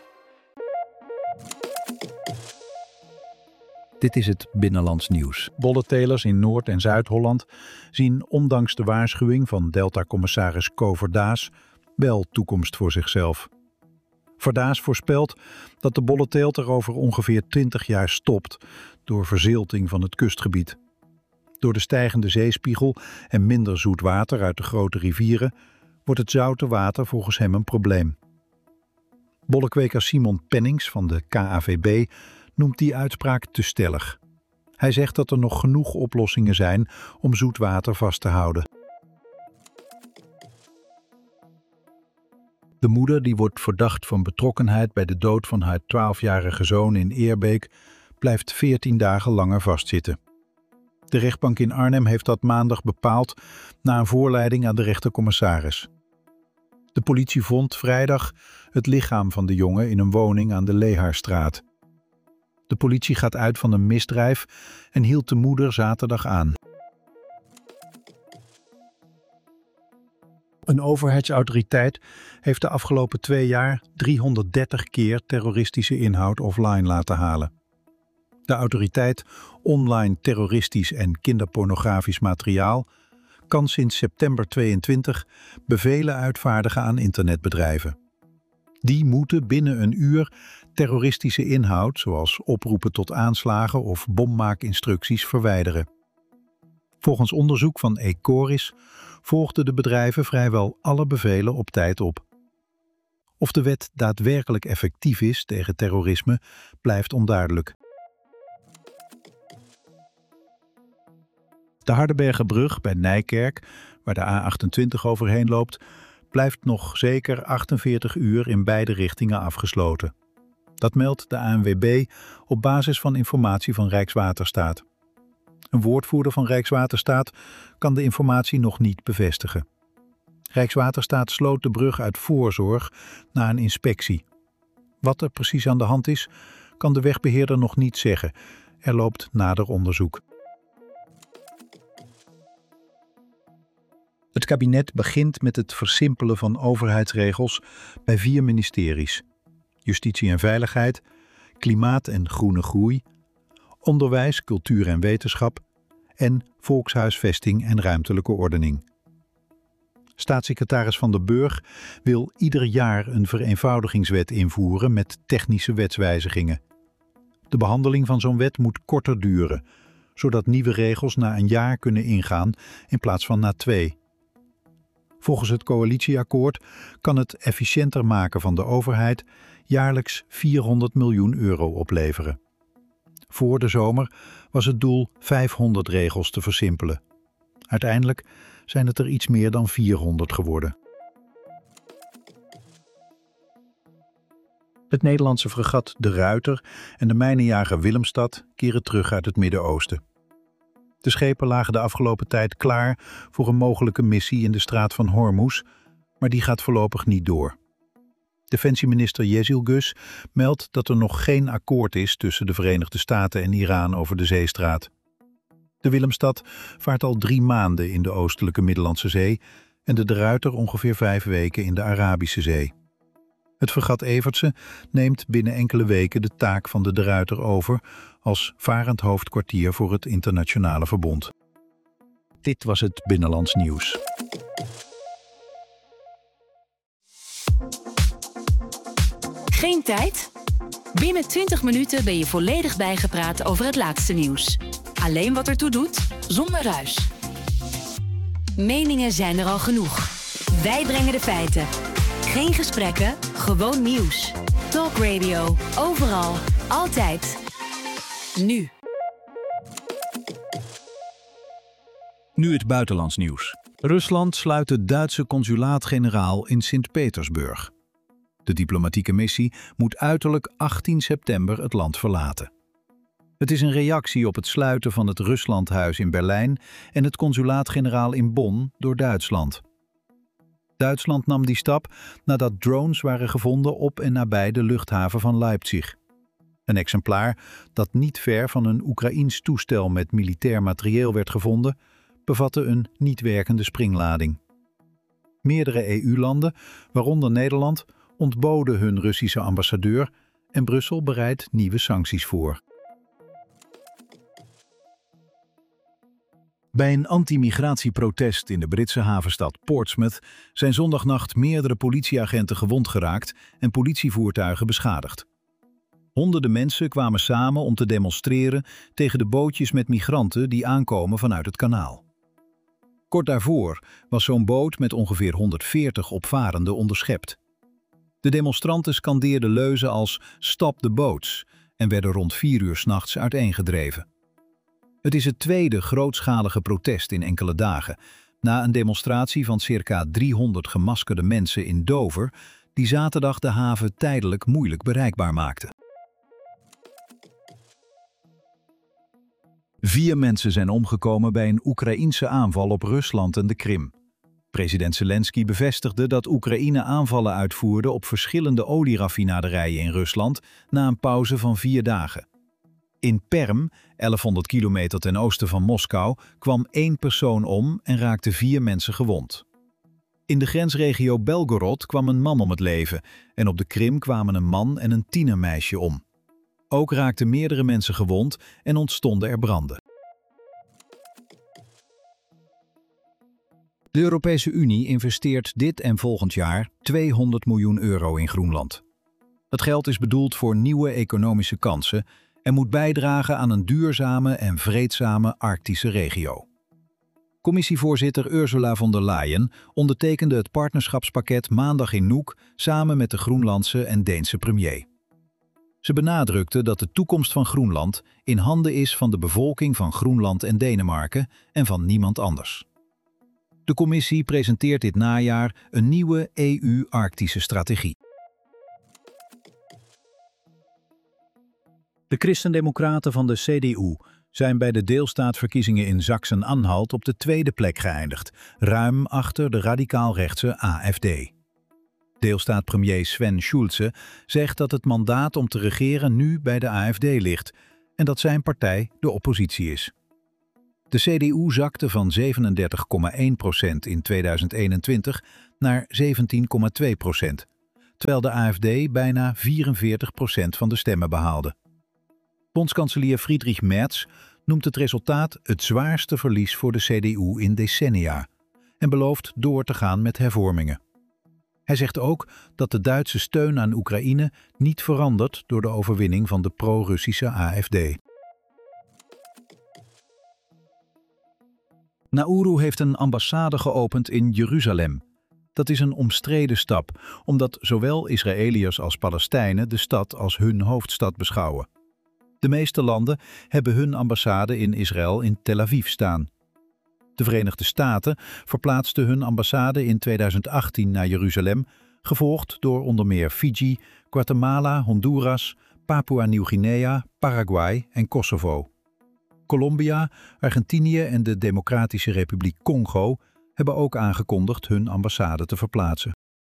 Dit is het Binnenlands nieuws. Bollentelers in Noord- en Zuid-Holland zien ondanks de waarschuwing van Delta-commissaris Co Verdaas wel toekomst voor zichzelf. Verdaas voorspelt dat de bollenteelt er over ongeveer twintig jaar stopt door verzilting van het kustgebied. Door de stijgende zeespiegel en minder zoet water uit de grote rivieren wordt het zoute water volgens hem een probleem. Bollekweker Simon Pennings van de K A V B noemt die uitspraak te stellig. Hij zegt dat er nog genoeg oplossingen zijn om zoet water vast te houden. De moeder, die wordt verdacht van betrokkenheid bij de dood van haar twaalfjarige zoon in Eerbeek, blijft veertien dagen langer vastzitten. De rechtbank in Arnhem heeft dat maandag bepaald na een voorleiding aan de rechtercommissaris. De politie vond vrijdag het lichaam van de jongen in een woning aan de Lehaarstraat. De politie gaat uit van een misdrijf en hield de moeder zaterdag aan. Een overheidsautoriteit heeft de afgelopen twee jaar driehonderddertig keer terroristische inhoud offline laten halen. De autoriteit online terroristisch en kinderpornografisch materiaal kan sinds september tweeëntwintig bevelen uitvaardigen aan internetbedrijven. Die moeten binnen een uur terroristische inhoud, zoals oproepen tot aanslagen of bommaakinstructies, verwijderen. Volgens onderzoek van Ecoris volgden de bedrijven vrijwel alle bevelen op tijd op. Of de wet daadwerkelijk effectief is tegen terrorisme, blijft onduidelijk. De Hardenbergerbrug bij Nijkerk, waar de A achtentwintig overheen loopt, blijft nog zeker achtenveertig uur in beide richtingen afgesloten. Dat meldt de A N W B op basis van informatie van Rijkswaterstaat. Een woordvoerder van Rijkswaterstaat kan de informatie nog niet bevestigen. Rijkswaterstaat sloot de brug uit voorzorg na een inspectie. Wat er precies aan de hand is, kan de wegbeheerder nog niet zeggen. Er loopt nader onderzoek. Het kabinet begint met het versimpelen van overheidsregels bij vier ministeries: Justitie en Veiligheid, Klimaat en Groene Groei, Onderwijs, Cultuur en Wetenschap en Volkshuisvesting en Ruimtelijke Ordening. Staatssecretaris Van der Burg wil ieder jaar een vereenvoudigingswet invoeren met technische wetswijzigingen. De behandeling van zo'n wet moet korter duren, zodat nieuwe regels na een jaar kunnen ingaan in plaats van na twee. Volgens het coalitieakkoord kan het efficiënter maken van de overheid jaarlijks vierhonderd miljoen euro opleveren. Voor de zomer was het doel vijfhonderd regels te versimpelen. Uiteindelijk zijn het er iets meer dan vierhonderd geworden. Het Nederlandse fregat De Ruiter en de mijnenjager Willemstad keren terug uit het Midden-Oosten. De schepen lagen de afgelopen tijd klaar voor een mogelijke missie in de straat van Hormuz, maar die gaat voorlopig niet door. Defensieminister Yezilgus meldt dat er nog geen akkoord is tussen de Verenigde Staten en Iran over de zeestraat. De Willemstad vaart al drie maanden in de oostelijke Middellandse Zee en de De Ruiter ongeveer vijf weken in de Arabische Zee. Het fregat Evertse neemt binnen enkele weken de taak van de De Ruiter over als varend hoofdkwartier voor het internationale verbond. Dit was het Binnenlands Nieuws. Geen tijd? Binnen twintig minuten ben je volledig bijgepraat over het laatste nieuws. Alleen wat ertoe doet, zonder ruis. Meningen zijn er al genoeg. Wij brengen de feiten. Geen gesprekken, gewoon nieuws. Talk Radio, overal, altijd. Nu. Nu het buitenlands nieuws. Rusland sluit het Duitse consulaat-generaal in Sint-Petersburg. De diplomatieke missie moet uiterlijk achttien september het land verlaten. Het is een reactie op het sluiten van het Ruslandhuis in Berlijn en het consulaat-generaal in Bonn door Duitsland. Duitsland nam die stap nadat drones waren gevonden op en nabij de luchthaven van Leipzig. Een exemplaar dat niet ver van een Oekraïens toestel met militair materieel werd gevonden, bevatte een niet werkende springlading. Meerdere E U-landen, waaronder Nederland, ontboden hun Russische ambassadeur en Brussel bereidt nieuwe sancties voor. Bij een anti-migratieprotest in de Britse havenstad Portsmouth zijn zondagnacht meerdere politieagenten gewond geraakt en politievoertuigen beschadigd. Honderden mensen kwamen samen om te demonstreren tegen de bootjes met migranten die aankomen vanuit het kanaal. Kort daarvoor was zo'n boot met ongeveer honderdveertig opvarenden onderschept. De demonstranten scandeerden leuzen als "Stop the boats" en werden rond vier uur 's nachts uiteengedreven. Het is het tweede grootschalige protest in enkele dagen, na een demonstratie van circa driehonderd gemaskerde mensen in Dover, die zaterdag de haven tijdelijk moeilijk bereikbaar maakte. Vier mensen zijn omgekomen bij een Oekraïense aanval op Rusland en de Krim. President Zelensky bevestigde dat Oekraïne aanvallen uitvoerde op verschillende olieraffinaderijen in Rusland na een pauze van vier dagen. In Perm, elfhonderd kilometer ten oosten van Moskou, kwam één persoon om en raakten vier mensen gewond. In de grensregio Belgorod kwam een man om het leven en op de Krim kwamen een man en een tienermeisje om. Ook raakten meerdere mensen gewond en ontstonden er branden. De Europese Unie investeert dit en volgend jaar tweehonderd miljoen euro in Groenland. Het geld is bedoeld voor nieuwe economische kansen en moet bijdragen aan een duurzame en vreedzame Arctische regio. Commissievoorzitter Ursula von der Leyen ondertekende het partnerschapspakket maandag in Nuuk samen met de Groenlandse en Deense premier. Ze benadrukte dat de toekomst van Groenland in handen is van de bevolking van Groenland en Denemarken en van niemand anders. De commissie presenteert dit najaar een nieuwe E U-Arctische strategie. De Christendemocraten van de C D U zijn bij de deelstaatverkiezingen in Sachsen-Anhalt op de tweede plek geëindigd, ruim achter de radicaal-rechtse A F D. Deelstaatpremier Sven Schulze zegt dat het mandaat om te regeren nu bij de A F D ligt en dat zijn partij de oppositie is. De C D U zakte van zevenendertig komma één procent in tweeduizend eenentwintig naar zeventien komma twee procent, terwijl de A F D bijna vierenveertig procent van de stemmen behaalde. Bondskanselier Friedrich Merz noemt het resultaat het zwaarste verlies voor de C D U in decennia en belooft door te gaan met hervormingen. Hij zegt ook dat de Duitse steun aan Oekraïne niet verandert door de overwinning van de pro-Russische A F D. Nauru heeft een ambassade geopend in Jeruzalem. Dat is een omstreden stap, omdat zowel Israëliërs als Palestijnen de stad als hun hoofdstad beschouwen. De meeste landen hebben hun ambassade in Israël in Tel Aviv staan. De Verenigde Staten verplaatsten hun ambassade in tweeduizend achttien naar Jeruzalem, gevolgd door onder meer Fiji, Guatemala, Honduras, Papua Nieuw-Guinea, Paraguay en Kosovo. Colombia, Argentinië en de Democratische Republiek Congo hebben ook aangekondigd hun ambassade te verplaatsen.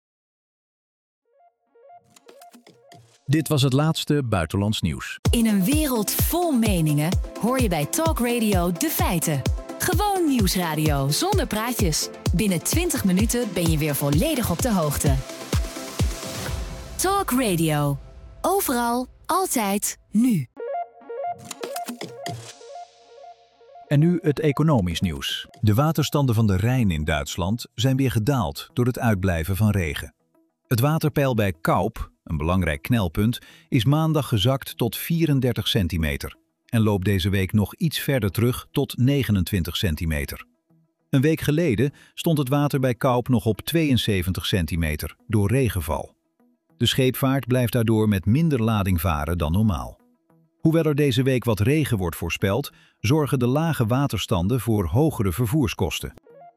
Dit was het laatste buitenlands nieuws. In een wereld vol meningen hoor je bij Talk Radio de feiten. Gewoon nieuwsradio zonder praatjes. Binnen twintig minuten ben je weer volledig op de hoogte. Talk Radio. Overal, altijd, nu. En nu het economisch nieuws. De waterstanden van de Rijn in Duitsland zijn weer gedaald door het uitblijven van regen. Het waterpeil bij Kaup, een belangrijk knelpunt, is maandag gezakt tot vierendertig centimeter en loopt deze week nog iets verder terug tot negenentwintig centimeter. Een week geleden stond het water bij Kaup nog op tweeënzeventig centimeter door regenval. De scheepvaart blijft daardoor met minder lading varen dan normaal. Hoewel er deze week wat regen wordt voorspeld, zorgen de lage waterstanden voor hogere vervoerskosten.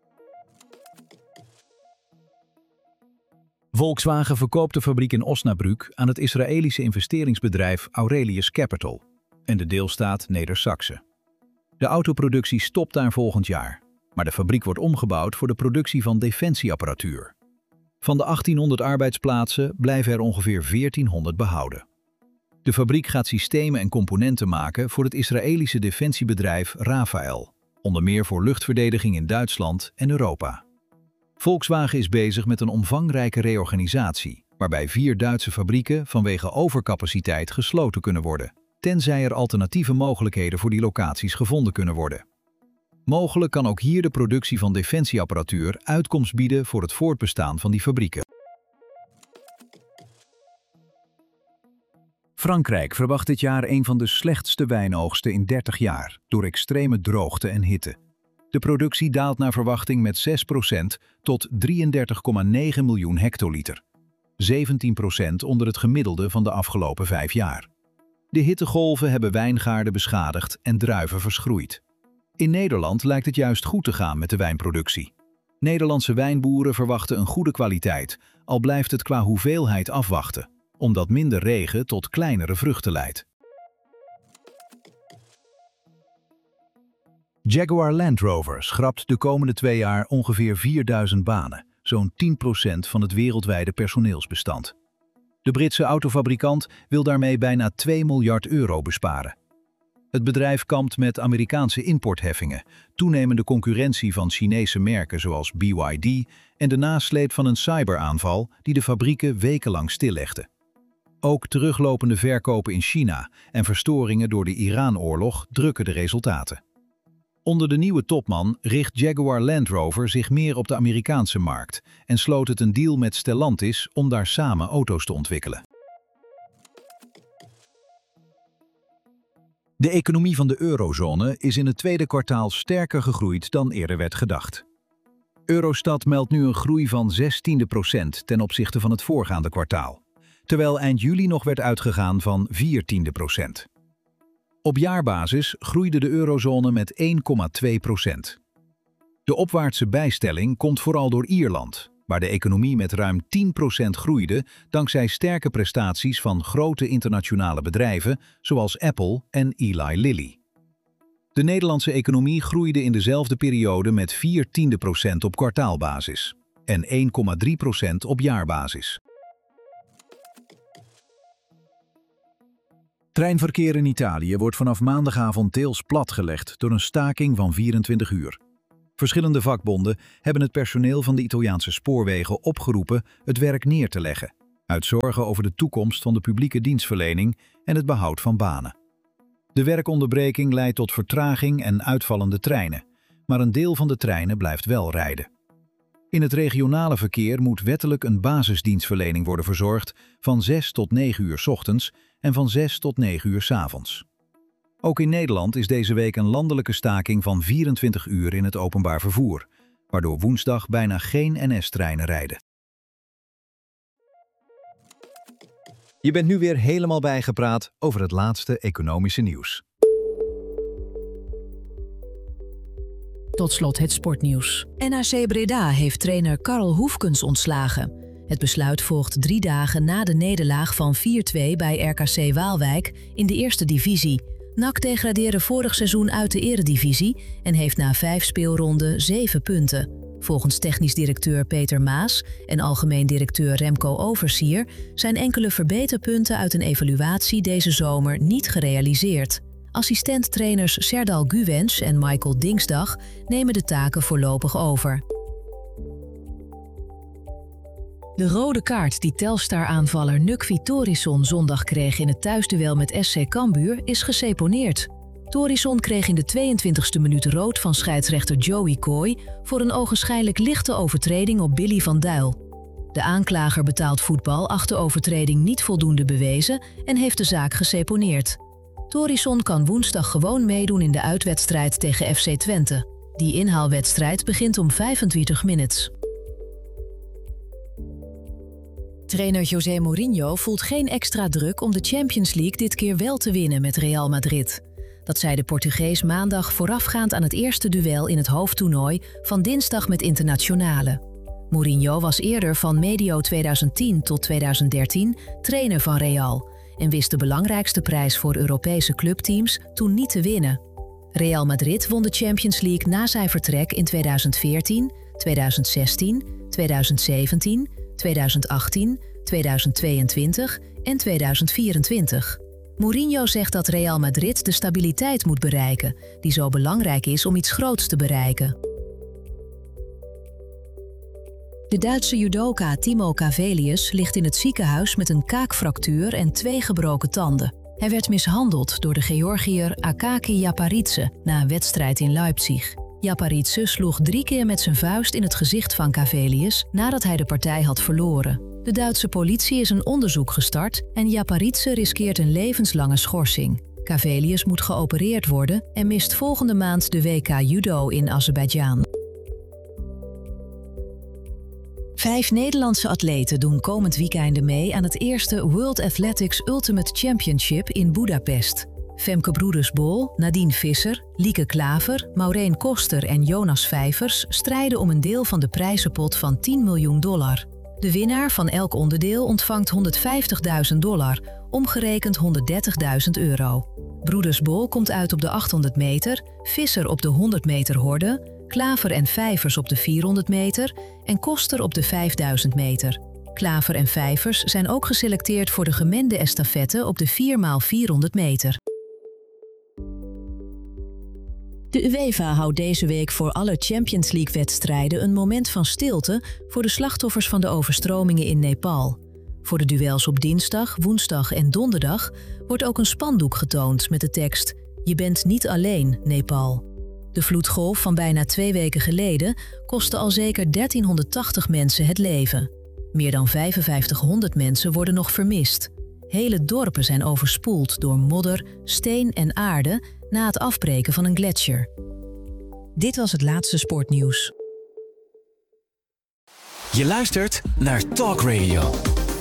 Volkswagen verkoopt de fabriek in Osnabrück aan het Israëlische investeringsbedrijf Aurelius Capital en de deelstaat Neder-Saxe. De autoproductie stopt daar volgend jaar, maar de fabriek wordt omgebouwd voor de productie van defensieapparatuur. Van de achttienhonderd arbeidsplaatsen blijven er ongeveer veertienhonderd behouden. De fabriek gaat systemen en componenten maken voor het Israëlische defensiebedrijf Rafael, onder meer voor luchtverdediging in Duitsland en Europa. Volkswagen is bezig met een omvangrijke reorganisatie, waarbij vier Duitse fabrieken vanwege overcapaciteit gesloten kunnen worden, tenzij er alternatieve mogelijkheden voor die locaties gevonden kunnen worden. Mogelijk kan ook hier de productie van defensieapparatuur uitkomst bieden voor het voortbestaan van die fabrieken. Frankrijk verwacht dit jaar een van de slechtste wijnoogsten in dertig jaar door extreme droogte en hitte. De productie daalt naar verwachting met zes procent tot drieëndertig komma negen miljoen hectoliter. zeventien procent onder het gemiddelde van de afgelopen vijf jaar. De hittegolven hebben wijngaarden beschadigd en druiven verschroeid. In Nederland lijkt het juist goed te gaan met de wijnproductie. Nederlandse wijnboeren verwachten een goede kwaliteit, al blijft het qua hoeveelheid afwachten, omdat minder regen tot kleinere vruchten leidt. Jaguar Land Rover schrapt de komende twee jaar ongeveer vierduizend banen, zo'n tien procent van het wereldwijde personeelsbestand. De Britse autofabrikant wil daarmee bijna twee miljard euro besparen. Het bedrijf kampt met Amerikaanse importheffingen, toenemende concurrentie van Chinese merken zoals B Y D en de nasleep van een cyberaanval die de fabrieken wekenlang stillegde. Ook teruglopende verkopen in China en verstoringen door de Iran-oorlog drukken de resultaten. Onder de nieuwe topman richt Jaguar Land Rover zich meer op de Amerikaanse markt en sloot het een deal met Stellantis om daar samen auto's te ontwikkelen. De economie van de eurozone is in het tweede kwartaal sterker gegroeid dan eerder werd gedacht. Eurostat meldt nu een groei van zestiende procent ten opzichte van het voorgaande kwartaal, terwijl eind juli nog werd uitgegaan van viertiende procent. Op jaarbasis groeide de eurozone met één komma twee procent. De opwaartse bijstelling komt vooral door Ierland, waar de economie met ruim tien procent groeide dankzij sterke prestaties van grote internationale bedrijven zoals Apple en Eli Lilly. De Nederlandse economie groeide in dezelfde periode met vier tiende procent op kwartaalbasis en één komma drie procent op jaarbasis. Treinverkeer in Italië wordt vanaf maandagavond deels platgelegd door een staking van vierentwintig uur. Verschillende vakbonden hebben het personeel van de Italiaanse spoorwegen opgeroepen het werk neer te leggen, uit zorgen over de toekomst van de publieke dienstverlening en het behoud van banen. De werkonderbreking leidt tot vertraging en uitvallende treinen, maar een deel van de treinen blijft wel rijden. In het regionale verkeer moet wettelijk een basisdienstverlening worden verzorgd van zes tot negen uur 's ochtends en van zes tot negen uur 's avonds. Ook in Nederland is deze week een landelijke staking van vierentwintig uur in het openbaar vervoer, waardoor woensdag bijna geen N S-treinen rijden. Je bent nu weer helemaal bijgepraat over het laatste economische nieuws. Tot slot het sportnieuws. N A C Breda heeft trainer Karl Hoefkens ontslagen. Het besluit volgt drie dagen na de nederlaag van vier twee bij R K C Waalwijk in de eerste divisie. N A C degradeerde vorig seizoen uit de eredivisie en heeft na vijf speelronden zeven punten. Volgens technisch directeur Peter Maas en algemeen directeur Remco Oversier zijn enkele verbeterpunten uit een evaluatie deze zomer niet gerealiseerd. Assistent-trainers Serdal Guwens en Michael Dingsdag nemen de taken voorlopig over. De rode kaart die Telstar-aanvaller Nukvi Torisson zondag kreeg in het thuisduel met S C Cambuur is geseponeerd. Torisson kreeg in de tweeëntwintigste minuut rood van scheidsrechter Joey Coy voor een ogenschijnlijk lichte overtreding op Billy van Duil. De aanklager betaald voetbal acht de overtreding niet voldoende bewezen en heeft de zaak geseponeerd. Torisson kan woensdag gewoon meedoen in de uitwedstrijd tegen F C Twente. Die inhaalwedstrijd begint om vijfentwintig minuten. Trainer José Mourinho voelt geen extra druk om de Champions League dit keer wel te winnen met Real Madrid. Dat zei de Portugees maandag voorafgaand aan het eerste duel in het hoofdtoernooi van dinsdag met Internationale. Mourinho was eerder van medio tweeduizend tien tot tweeduizend dertien trainer van Real en wist de belangrijkste prijs voor Europese clubteams toen niet te winnen. Real Madrid won de Champions League na zijn vertrek in tweeduizend veertien, tweeduizend zestien, tweeduizend zeventien, tweeduizend achttien, tweeduizend tweeëntwintig en tweeduizend vierentwintig. Mourinho zegt dat Real Madrid de stabiliteit moet bereiken, die zo belangrijk is om iets groots te bereiken. De Duitse judoka Timo Cavelius ligt in het ziekenhuis met een kaakfractuur en twee gebroken tanden. Hij werd mishandeld door de Georgiër Akaki Japaridze na een wedstrijd in Leipzig. Japaridze sloeg drie keer met zijn vuist in het gezicht van Cavelius nadat hij de partij had verloren. De Duitse politie is een onderzoek gestart en Japaridze riskeert een levenslange schorsing. Cavelius moet geopereerd worden en mist volgende maand de W K Judo in Azerbeidzjan. Vijf Nederlandse atleten doen komend weekende mee aan het eerste World Athletics Ultimate Championship in Budapest. Femke Broeders-Bol, Nadine Visser, Lieke Klaver, Maureen Koster en Jonas Vijvers strijden om een deel van de prijzenpot van tien miljoen dollar. De winnaar van elk onderdeel ontvangt honderdvijftigduizend dollar, omgerekend honderddertigduizend euro. Broeders-Bol komt uit op de achthonderd meter, Visser op de honderd meter horde, Klaver en Vijvers op de vierhonderd meter en Koster op de vijfduizend meter. Klaver en Vijvers zijn ook geselecteerd voor de gemengde estafette op de vier maal vierhonderd meter. De UEFA houdt deze week voor alle Champions League-wedstrijden een moment van stilte voor de slachtoffers van de overstromingen in Nepal. Voor de duels op dinsdag, woensdag en donderdag wordt ook een spandoek getoond met de tekst "Je bent niet alleen, Nepal". De vloedgolf van bijna twee weken geleden kostte al zeker dertienhonderdtachtig mensen het leven. Meer dan vijfenvijftighonderd mensen worden nog vermist. Hele dorpen zijn overspoeld door modder, steen en aarde na het afbreken van een gletsjer. Dit was het laatste sportnieuws. Je luistert naar Talk Radio.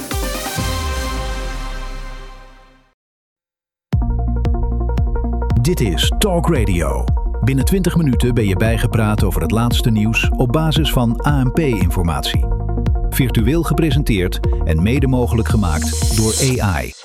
Dit is Talk Radio. Binnen twintig minuten ben je bijgepraat over het laatste nieuws op basis van A N P-informatie. Virtueel gepresenteerd en mede mogelijk gemaakt door A I.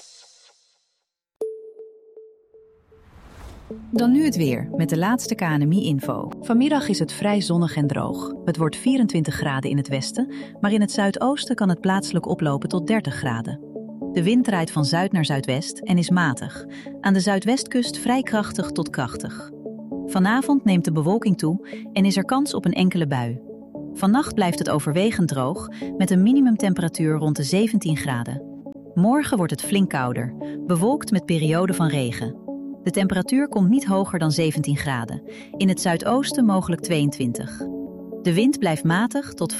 Dan nu het weer, met de laatste K N M I-info. Vanmiddag is het vrij zonnig en droog. Het wordt vierentwintig graden in het westen, maar in het zuidoosten kan het plaatselijk oplopen tot dertig graden. De wind draait van zuid naar zuidwest en is matig. Aan de zuidwestkust vrij krachtig tot krachtig. Vanavond neemt de bewolking toe en is er kans op een enkele bui. Vannacht blijft het overwegend droog, met een minimumtemperatuur rond de zeventien graden. Morgen wordt het flink kouder, bewolkt met perioden van regen. De temperatuur komt niet hoger dan zeventien graden. In het zuidoosten mogelijk tweeëntwintig. De wind blijft matig tot vrij